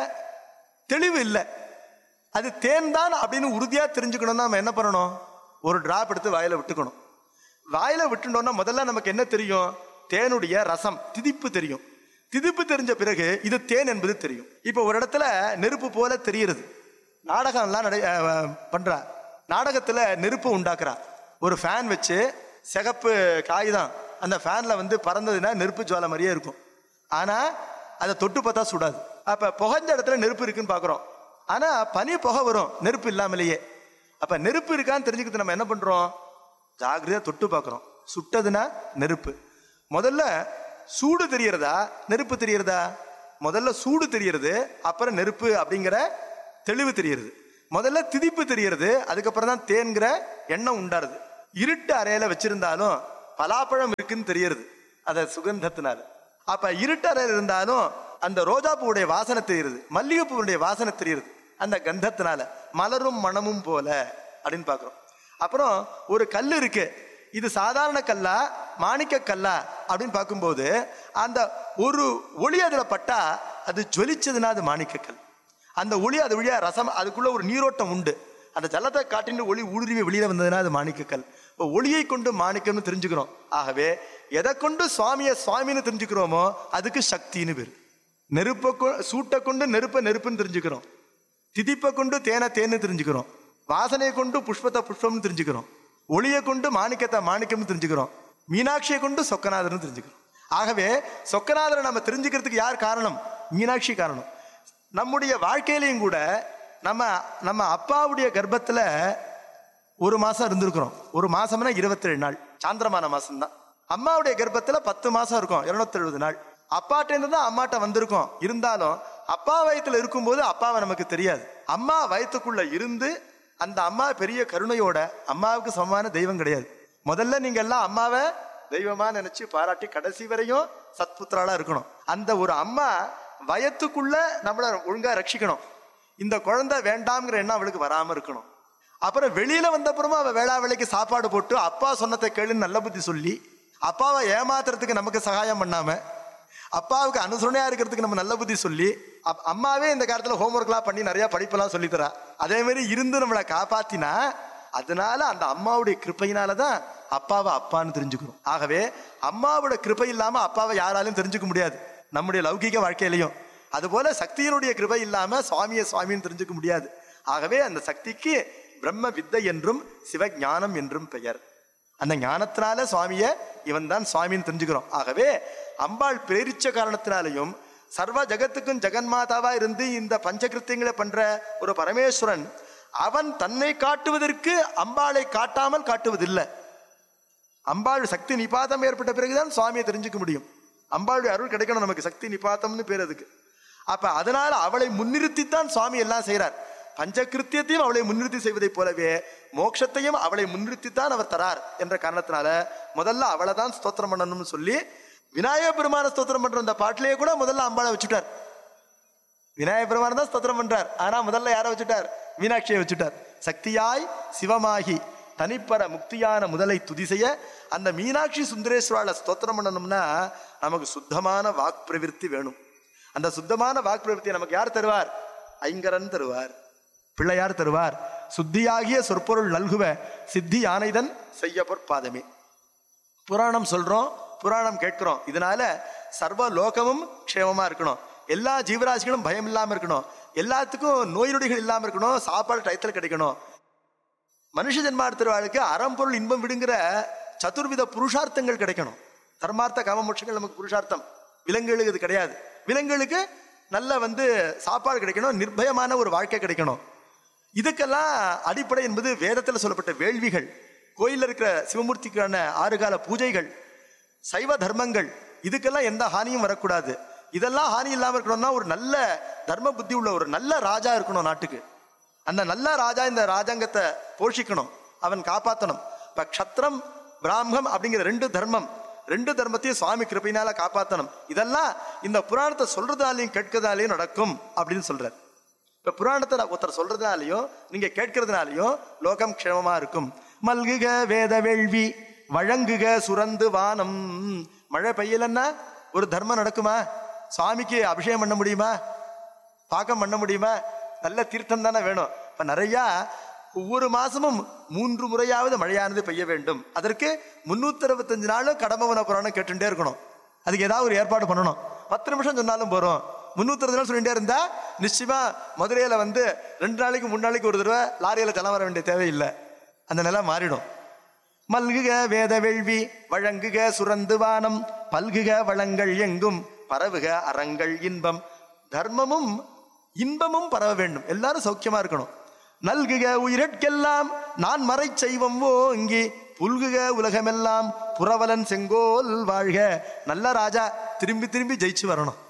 தெளிவு இல்லை. அது தேன் தான் அப்படின்னு உறுதியா தெரிஞ்சுக்கணும்னா நம்ம என்ன பண்ணணும்? ஒரு டிராப் எடுத்து வாயில விட்டுக்கணும். வாயில விட்டுட்டோம்னா முதல்ல நமக்கு என்ன தெரியும்? தேனுடைய ரசம், திதிப்பு தெரியும். திதிப்பு தெரிஞ்ச பிறகு இது தேன் என்பது தெரியும். இப்ப ஒரு இடத்துல நெருப்பு போல தெரிகிறது. நாடகம் எல்லாம் பண்றா. நாடகத்துல நெருப்பு உண்டாக்குறா. ஒரு ஃபேன் வச்சு, சிகப்பு காகிதம் அந்த ஃபேன்ல பறந்ததுன்னா நெருப்பு ஜுவாலை மாதிரியே இருக்கும். ஆனா அதை தொட்டு பார்த்தா சுடாது. அப்ப புகஞ்ச இடத்துல நெருப்பு இருக்குன்னு பாக்குறோம். ஆனா பனி புகை வரும் நெருப்பு இல்லாமலேயே. அப்ப நெருப்பு இருக்கான்னு தெரிஞ்சுக்கிட்டு நம்ம என்ன பண்றோம்? ஜாகிரதையா தொட்டு பாக்குறோம். சுட்டதுன்னா நெருப்பு. முதல்ல சூடு தெரியறதா நெருப்பு தெரியறதா? முதல்ல சூடு தெரியறது, அப்புறம் நெருப்பு அப்படிங்கிற தெளிவு தெரியறது. முதல்ல திதிப்பு தெரியறது, அதுக்கப்புறம் தான் தேன்கிற எண்ணம் உண்டாருது. இருட்டு அறையில வச்சிருந்தாலும் பலாப்பழம் இருக்குன்னு தெரியறது அத சுகந்தத்தினால. அப்ப இருட்டு அறையில் இருந்தாலும் அந்த ரோஜா பூவுடைய வாசனை தெரியுது, மல்லிகை பூவுடைய வாசனை தெரியுது அந்த கந்தத்தினால. மலரும் மணமும் போல அப்படின்னு பாக்குறோம். அப்புறம் ஒரு கல் இருக்கு, இது சாதாரண கல்லா மாணிக்க கல்லா அப்படின்னு பார்க்கும்போது அந்த ஒரு ஒளி அதுல பட்டா அது ஜொலிச்சதுன்னா அது மாணிக்க கல். அந்த ஒளி அது வழியா ரசம், அதுக்குள்ள ஒரு நீரோட்டம் உண்டு, அந்த ஜலத்தை காட்டின்னு ஒளி ஊடுருவி வெளியில வந்ததுன்னா அது மாணிக்கக்கல். இப்போ ஒளியை கொண்டு மாணிக்கம்னு தெரிஞ்சுக்கிறோம். ஆகவே எதை கொண்டு சுவாமியை சுவாமின்னு தெரிஞ்சுக்கிறோமோ அதுக்கு சக்தின்னு பேரு. நெருப்பை சூட்டை கொண்டு நெருப்பை நெருப்புன்னு தெரிஞ்சுக்கிறோம், திதிப்பை கொண்டு தேனை தேன்னு தெரிஞ்சுக்கிறோம், வாசனையை கொண்டு புஷ்பத்தை புஷ்பம்னு தெரிஞ்சுக்கிறோம், ஒளியை கொண்டு மாணிக்கத்தை மாணிக்கம்னு தெரிஞ்சுக்கிறோம், மீனாட்சியை கொண்டு சொக்கநாதர்னு தெரிஞ்சுக்கிறோம். ஆகவே சொக்கநாதரை நம்ம தெரிஞ்சுக்கிறதுக்கு யார் காரணம்? மீனாட்சி காரணம். நம்முடைய வாழ்க்கையிலையும் கூட நம்ம அப்பாவுடைய கர்ப்பத்துல ஒரு மாசம் இருந்திருக்கிறோம். ஒரு மாசம்னா 27 நாள், சாந்திரமான மாசம் தான். அம்மாவுடைய கர்ப்பத்துல 10 மாசம் இருக்கும், 270 நாள். அப்பாட்ட இருந்து தான் அம்மாட்ட வந்திருக்கோம். இருந்தாலும் அப்பா வயத்துல இருக்கும்போது அப்பாவை நமக்கு தெரியாது. அம்மா வயத்துக்குள்ள இருந்து அந்த அம்மா பெரிய கருணையோட, அம்மாவுக்கு சமமான தெய்வம் கிடையாது. முதல்ல நீங்க எல்லாம் அம்மாவை தெய்வமா நினைச்சு பாராட்டி கடைசி வரையும் சத்புத்திராலா இருக்கணும். அந்த ஒரு அம்மா வயத்துக்குள்ள நம்மள ஒழுங்கா ரட்சிக்கணும். இந்த குழந்தை வேண்டாம்ங்கிற எண்ணம் அவளுக்கு வராம இருக்கணும். அப்புறம் வெளியில வந்தப்புறமா அவ வேளா வேலைக்கு சாப்பாடு போட்டு அப்பா சொன்னதை கேளுன்னு நல்ல புத்தி சொல்லி, அப்பாவை ஏமாத்துறதுக்கு நமக்கு சகாயம் பண்ணாம அப்பாவுக்கு அனுசரணையா இருக்கிறதுக்கு நம்ம நல்ல புத்தி சொல்லி, அம்மாவே இந்த காலத்துல ஹோம்ஒர்க் எல்லாம் பண்ணி நிறைய படிப்பெல்லாம் சொல்லித்தரா. அதே மாதிரி இருந்து நம்மளை காப்பாத்தினா, அதனால அந்த அம்மாவுடைய கிருப்பையினாலதான் அப்பாவை அப்பான்னு தெரிஞ்சுக்கணும். ஆகவே அம்மாவோட கிருப்பை இல்லாம அப்பாவை யாராலும் தெரிஞ்சுக்க முடியாது நம்முடைய லௌகிக வாழ்க்கையிலையும். அதுபோல சக்தியினுடைய கிருபை இல்லாம சுவாமியை சுவாமின்னு தெரிஞ்சுக்க முடியாது. ஆகவே அந்த சக்திக்கு பிரம்ம வித்தை என்றும் சிவ ஞானம் என்றும் பெயர். அந்த ஞானத்தினால சுவாமிய இவன் தான் சுவாமின்னு தெரிஞ்சுக்கிறோம். ஆகவே அம்பாள் பிரேரிச்ச காரணத்தினாலையும் சர்வ ஜகத்துக்கும் ஜெகன்மாதாவா இருந்து இந்த பஞ்சகிருத்தியங்களை பண்ற ஒரு பரமேஸ்வரன், அவன் தன்னை காட்டுவதற்கு அம்பாளை காட்டாமல் காட்டுவதில்லை. அம்பாள் சக்தி நிபாதம் ஏற்பட்ட பிறகுதான் சுவாமியை தெரிஞ்சுக்க முடியும். அம்பாளுடைய அருள் கிடைக்கணும் நமக்கு, சக்தி நிபாத்தம்னு பேர் அதுக்கு. அப்ப அதனால அவளை முன்னிறுத்தித்தான் சுவாமி எல்லாம் செய்யறார். பஞ்சகிருத்தியத்தையும் அவளை முன்னிறுத்தி செய்வதை போலவே மோட்சத்தையும் அவளை முன்னிறுத்தித்தான் அவர் தரார் என்ற காரணத்தினால முதல்ல அவளை தான் ஸ்தோத்திரம் பண்ணணும்னு சொல்லி விநாயக பெருமான ஸ்தோத்திரம் பண்ற அந்த பாட்டிலேயே கூட முதல்ல அம்பாளை வச்சுட்டார். விநாயக பெருமான தான் ஸ்தோத்திரம் பண்றார், ஆனா முதல்ல யாரை வச்சுட்டார்? மீனாட்சியை வச்சுட்டார். சக்தியாய் சிவமாகி தனிப்பர முக்தியான முதலை துதி செய்ய அந்த மீனாட்சி சுந்தரேஸ்வரால ஸ்தோத்திரம் பண்ணணும்னா நமக்கு சுத்தமான வாக் பிரவிற்த்தி வேணும். அந்த சுத்தமான வாக் பிரவிற்த்தியை நமக்கு யார் தருவார்? ஐங்கரன் தருவார், பிள்ளையார் தருவார். சுத்தியாகிய சொற்பொருள் நல்குவ சித்தி யானைதன் செய்ய பொற்பாதமே. புராணம் சொல்றோம், புராணம் கேட்கிறோம். இதனால சர்வ லோகமும் க்ஷேமமா இருக்கணும், எல்லா ஜீவராசிகளும் பயம் இல்லாம இருக்கணும், எல்லாத்துக்கும் நோய் நொடிகள் இல்லாம இருக்கணும், சாப்பாடு டயத்தில் கிடைக்கணும். மனுஷ ஜென்மார்த்தவாளுக்கு அறம்பொருள் இன்பம் விடுங்கிற சதுர்வித புருஷார்த்தங்கள் கிடைக்கணும். தர்மார்த்த காமமோட்சங்கள் நமக்கு புருஷார்த்தம், விலங்குகளுக்கு இது கிடையாது. விலங்குகளுக்கு நல்ல சாப்பாடு கிடைக்கணும், நிர்பயமான ஒரு வாழ்க்கை கிடைக்கணும். இதுக்கெல்லாம் அடிப்படை என்பது வேதத்தில் சொல்லப்பட்ட வேள்விகள், கோயிலில் இருக்கிற சிவமூர்த்திக்கான 6 கால பூஜைகள், சைவ தர்மங்கள். இதுக்கெல்லாம் எந்த ஹானியும் வரக்கூடாது. இதெல்லாம் ஹானி இல்லாமல் இருக்கணும்னா ஒரு நல்ல தர்ம புத்தி உள்ள ஒரு நல்ல ராஜா இருக்கணும் நாட்டுக்கு. அந்த நல்ல ராஜா இந்த ராஜாங்கத்தை போஷிக்கணும், அவன் காப்பாற்றணும். இப்ப க்ஷத்ரம் பிராமணம் அப்படிங்கிற 2 தர்மம், 2 தர்மத்தையும் சுவாமி கிருபையினால காப்பாற்றணும். இதெல்லாம் இந்த புராணத்தை சொல்றதாலையும் கேட்கறதாலையும் நடக்கும் அப்படின்னு சொல்றார். இப்ப புராணத்தை ஒருத்தர் சொல்றதுனாலையும் நீங்க கேட்கறதுனாலையும் லோகம் க்ஷேமமா இருக்கும். மல்குக வேத வேள்வி வழங்குக சுரந்து வானம். மழை பெய்யலன்னா ஒரு தர்மம் நடக்குமா? சுவாமிக்கு அபிஷேகம் பண்ண முடியுமா? பாக்கம் பண்ண முடியுமா? நல்ல தீர்த்தம் தானே வேணும். இப்ப நிறைய ஒவ்வொரு மாசமும் 3 முறையாவது மழையானது பெய்ய வேண்டும். அதற்கு 365 நாளும் கடம்பவன புராணம் கேட்டுட்டே இருக்கணும். அதுக்கு ஏதாவது ஒரு ஏற்பாடு பண்ணணும். 10 நிமிஷம் சொன்னாலும் போறோம், 360 நாள் சொல்லிட்டே இருந்தா நிச்சயமா மதுரையில 2 நாளைக்கு 3 நாளைக்கு ஒரு தடவை லாரியில தலை வர வேண்டிய தேவையில்லை, அந்த நிலை மாறிடும். மல்குக வேத வேள்வி வழங்குக சுரந்து வானம் பல்குக வளங்கள் எங்கும் பரவுக அறங்கள் இன்பம். தர்மமும் இன்பமும் பரவ வேண்டும், எல்லாரும் சௌக்கியமா இருக்கணும். நல்குக உயிரட்கெல்லாம் நான் மறை செய்வம் ஓங்கி புல்குக உலகமெல்லாம் புறவலன் செங்கோல் வாழ்க. நல்ல ராஜா திரும்பி திரும்பி ஜெயிச்சு வரணும்,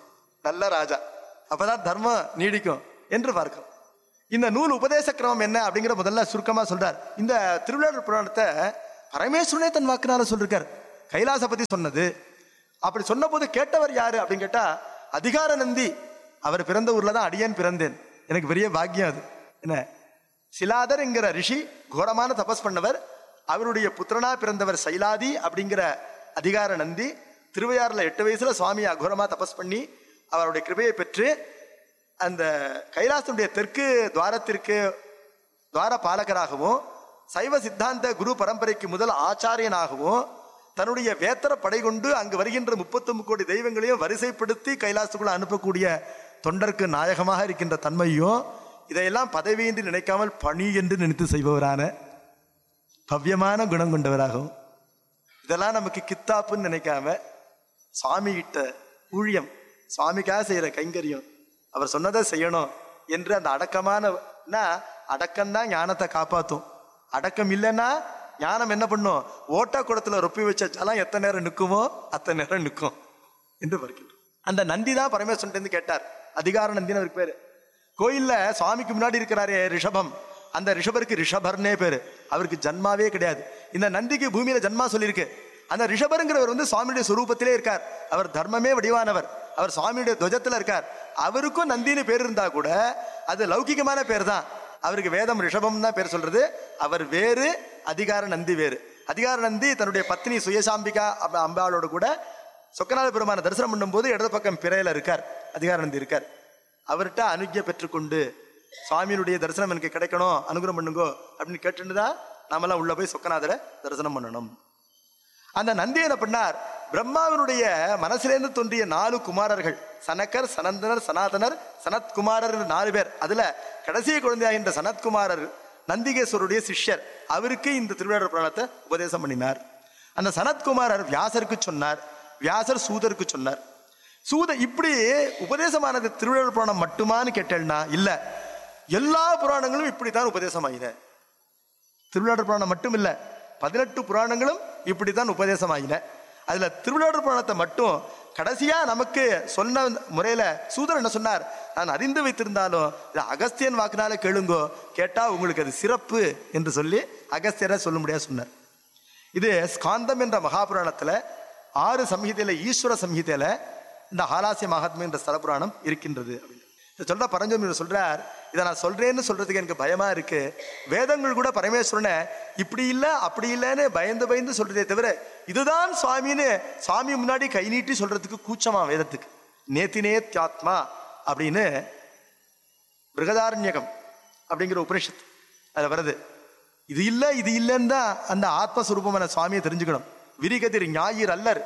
நல்ல ராஜா, அப்பதான் தர்மம் நீடிக்கும் என்று பார்க்கிறோம். இந்த நூல் உபதேச கிரமம் என்ன அப்படிங்கிற முதல்ல சுருக்கமா சொல்றார். இந்த திருவிளையாடல் புராணத்தை பரமேஸ்வரனே தன் வாக்குனால சொல்லிருக்கார். கைலாச பத்தி சொன்னது. அப்படி சொன்ன போது கேட்டவர் யாரு அப்படின்னு கேட்டா அதிகார நந்தி. அவர் பிறந்த ஊர்ல தான் அடியேன் பிறந்தேன். எனக்கு பெரிய பாக்கியம் அது. என்ன, சிலாதர் என்கிற ரிஷி கோரமான தபஸ் பண்ணவர். அவருடைய புத்திரனா பிறந்தவர் சைலாதி அப்படிங்கிற அதிகார நந்தி. திருவையாறுல 8 வயசுல சுவாமி அகோரமா தபஸ் பண்ணி அவருடைய கிருபையை பெற்று அந்த கைலாசனுடைய தெற்கு துவாரத்திற்கு துவார பாலகராகவும் சைவ சித்தாந்த குரு பரம்பரைக்கு முதல் ஆச்சாரியனாகவும் தன்னுடைய வேத்தர படை கொண்டு அங்கு வருகின்ற 39 கோடி தெய்வங்களையும் வரிசைப்படுத்தி கைலாசத்துக்குள்ள அனுப்பக்கூடிய தொண்டருக்கு நாயகமாக இருக்கின்ற தன்மையும் இதையெல்லாம் பதவியின்றி நினைக்காமல் பணி என்று நினைத்து செய்பவரான பவ்யமான குணம் கொண்டவராகவும் இதெல்லாம் நமக்கு கித்தாப்புன்னு நினைக்காம சுவாமி கிட்ட ஊழியம், சுவாமிக்காக செய்யற கைங்கரியம், அவர் சொன்னதை செய்யணும் என்று அந்த அடக்கம்தான் ஞானத்தை காப்பாற்றும். அடக்கம் இல்லைன்னா ஞானம் என்ன பண்ணும்? ஓட்டா குடத்துல ரொப்பி வச்ச ஜலம் எத்தனை நேரம் நிற்குமோ அத்தனை நேரம் நிற்கும் என்று பார்க்கிறோம். அந்த நந்தி தான் பரமேஸ்வரன் கேட்டார். அதிகார நந்தின்னு அவருக்கு பேரு. கோயில்ல சுவாமிக்கு முன்னாடி இருக்கிறாரே ரிஷபம், அந்த ரிஷபருக்கு ரிஷபர்னே பேரு. அவருக்கு ஜன்மாவே கிடையாது. இந்த நந்திக்கு பூமியில ஜன்மா சொல்லியிருக்கு. அந்த ரிஷபருங்கிறவர் சுவாமியுடைய சுரூபத்திலே இருக்கார். அவர் தர்மமே வடிவானவர். அவர் சுவாமியுடைய துவஜத்துல இருக்கார். அவருக்கும் நந்தின்னு பேர் இருந்தா கூட அது லௌகிகமான பேர் தான். அவருக்கு வேதம் ரிஷபம் தான் பேர் சொல்றது. அவர் வேறு, அதிகார நந்தி வேறு. அதிகார நந்தி தன்னுடைய பத்னி சுயசாம்பிகா அம்பாளோடு கூட சொக்கநாத பெருமான தரிசனம் பண்ணும் போது இடது பக்கம் பிறையில இருக்கார். அதிகார நந்தி இருக்கார். அவர்கிட்ட அனுஜ்ஞை பெற்றுக்கொண்டு சுவாமியினுடைய தரிசனம் எனக்கு கிடைக்கணும், அனுகிரகம் பண்ணுங்கோ அப்படின்னு கேட்டுதான் நாமெல்லாம் உள்ள போய் சொக்கநாதரை தரிசனம் பண்ணணும். அந்த நந்தி என்ன பண்ணார்? பிரம்மாவினுடைய மனசிலேருந்து தோன்றிய 4 குமாரர்கள், சனக்கர், சனந்தனர், சனாதனர், சனத்குமாரர் 4 பேர். அதுல கடைசி குழந்தையாகின்ற சனத்குமாரர் நந்திகேஸ்வருடைய சிஷ்யர். அவருக்கு இந்த திருவிளையாடல் புராணத்தை உபதேசம் பண்ணினார். அந்த சனத்குமாரர் வியாசருக்கு சொன்னார், வியாசர் சூதருக்கு சொன்னார். இப்படி உபதேசமானது திருவிளையாடல் புராணம் மட்டுமான்னு கேட்டேன்னா இல்ல, எல்லா புராணங்களும் இப்படித்தான் உபதேசமாயின. திருவிளையாடல் புராணம் மட்டும் இல்ல, 18 புராணங்களும் இப்படித்தான் உபதேசமாயின. அதுல திருவிளையாடல் புராணத்தை மட்டும் கடைசியா நமக்கு சொன்ன முறையில சூதர் என்ன சொன்னார்? நான் அறிந்து வைத்திருந்தாலும் அகஸ்தியன் வாக்குனால கேளுங்கோ, கேட்டா உங்களுக்கு அது சிறப்பு என்று சொல்லி அகஸ்தியரை சொல்ல முடியாது சொன்னார். இது ஸ்காந்தம் என்ற மகாபுராணத்துல 6 சம்ஹிதையில ஈஸ்வர சம்ஹிதையில இந்த ஹாலாசிய மகாத்மியம் என்ற ஸ்தல புராணம் இருக்கின்றது. இதை சொல்ற பரஞ்சோமி சொல்றார், இதை நான் சொல்றேன்னு சொல்றதுக்கு எனக்கு பயமா இருக்கு. வேதங்கள் கூட பரமேஸ்வரனை இப்படி இல்லை அப்படி இல்லைன்னு பயந்து பயந்து சொல்றதே தவிர இதுதான் சுவாமின்னு சுவாமி முன்னாடி கை நீட்டி சொல்றதுக்கு கூச்சமா வேதத்துக்கு. நேத்தினேத்யாத்மா அப்படின்னு பிருகதாரண்யகம் அப்படிங்கிற உபனிஷத்து அதுல வருது. இது இல்லை இது இல்லைன்னு தான் அந்த ஆத்மஸ்வரூபமான சுவாமியை தெரிஞ்சுக்கணும். விரிகதிர் ஞாயிறு அல்லர்,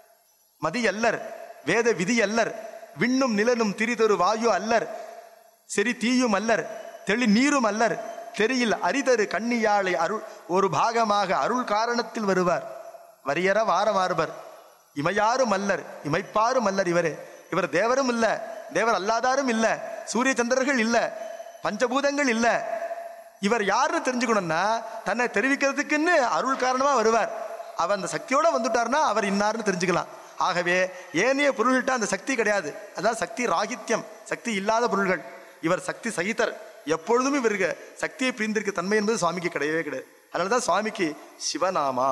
மதி அல்லர், வேத விதி அல்லர், விண்ணும் நிலனும் திரிதொரு வாயு அல்லர், செறி தீயும் அல்லர், தெளி நீரும் அல்லர், தெரியில் அரிதரு கண்ணியாளை அருள் ஒரு பாகமாக அருள் காரணத்தில் வருவார். வரியற வாரமாறுவர் இமையாரும் அல்லர், இமைப்பாரும் அல்லர். இவர் தேவரும் இல்ல, தேவர் அல்லாதாரும் இல்ல, சூரிய சந்திரர்கள் இல்ல, பஞ்சபூதங்கள் இல்ல. இவர் யாருன்னு தெரிஞ்சுக்கணும்னா தன்னை தெரிவிக்கிறதுக்குன்னு அருள் காரணமா வருவார். அவர் அந்த சக்தியோட வந்துட்டார்னா அவர் இன்னார்னு தெரிஞ்சுக்கலாம். ஆகவே ஏனைய பொருள்கிட்ட அந்த சக்தி கிடையாது. அதான் சக்தி ராகித்யம், சக்தி இல்லாத பொருள்கள். இவர் சக்தி சகிதர். எப்பொழுதும் இவருக்கு சக்தியை பிரிந்திருக்க தன்மை என்பது சுவாமிக்கு கிடையவே கிடையாது. அதனாலதான் சுவாமிக்கு சிவநாமா,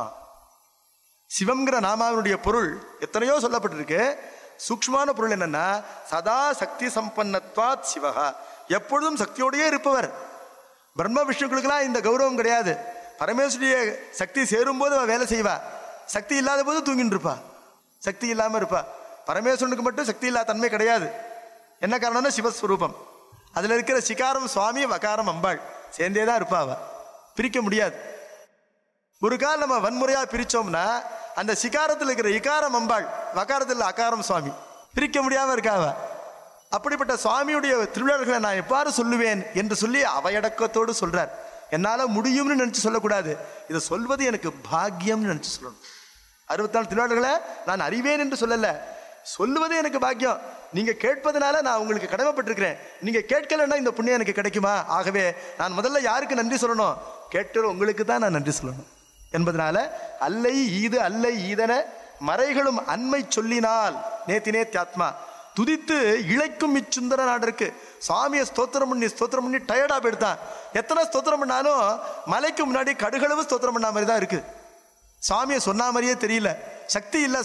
சிவம்ங்கிற நாமாவினுடைய பொருள் எத்தனையோ சொல்லப்பட்டிருக்கு. சூக்ஷ்மான பொருள் என்னன்னா சதா சக்தி சம்பன்னத்வாத் சிவகா, எப்பொழுதும் சக்தியோடையே இருப்பவர். பிரம்ம விஷ்ணுக்களுக்கெல்லாம் இந்த கௌரவம் கிடையாது. பரமேஸ்வரிய சக்தி சேரும் போது அவன் வேலை செய்வா, சக்தி இல்லாத போது தூங்கிட்டு இருப்பா, சக்தி இல்லாம இருப்பா. பரமேஸ்வரனுக்கு மட்டும் சக்தி இல்லாத தன்மை கிடையாது. என்ன காரணம்னா சிவஸ்வரூபம். அதுல இருக்கிற சிகாரம் சுவாமி, வகாரம் அம்பாள் சேர்ந்தேதான் இருப்பா. அவ பிரிக்க முடியாது. ஒரு கால் நம்ம வன்முறையா பிரிச்சோம்னா அந்த சிகாரத்தில் இருக்கிற இகாரம் அம்பாள், வகாரத்தில் அகாரம் சுவாமி, பிரிக்க முடியாம இருக்காவ. அப்படிப்பட்ட சுவாமியுடைய திருவிழாக்களை நான் எவ்வாறு சொல்லுவேன் என்று சொல்லி அவையடக்கத்தோடு சொல்றார். என்னால முடியும்னு நினைச்சு சொல்லக்கூடாது, இதை சொல்வது எனக்கு பாக்கியம்னு நினைச்சு சொல்லணும். 64 திருவிழாக்களை நான் அறிவேன் என்று சொல்லல, சொல்லுவது எனக்கு பாக்கியம். நீங்க கேட்பதனால நான் உங்களுக்கு கடமைப்பட்டிருக்கிறேன். நீங்க கேட்கலன்னா இந்த புண்ணியம் எனக்கு கிடைக்குமா? ஆகவே நான் முதல்ல யாருக்கு நன்றி சொல்லணும்? கேட்கிற உங்களுக்கு தான் நான் நன்றி சொல்லணும் என்பதனால அல்லை ஈது அல்லை ஈதன மறைகளும் அண்மை சொல்லினால் நேத்தினேத்யாத்மா, துதித்து இழைக்கும் இச்சுந்தர நாடு இருக்கு. சுவாமியை ஸ்தோத்திரம் பண்ணி டயர்டா போயிடுதான். எத்தனை ஸ்தோத்திரம் பண்ணாலும் மலைக்கு முன்னாடி கடுகளவு ஸ்தோத்திரம் பண்ண மாதிரி தான் இருக்கு. சுவாமியை சொன்ன மாதிரியே தெரியல, சக்தி இல்லை.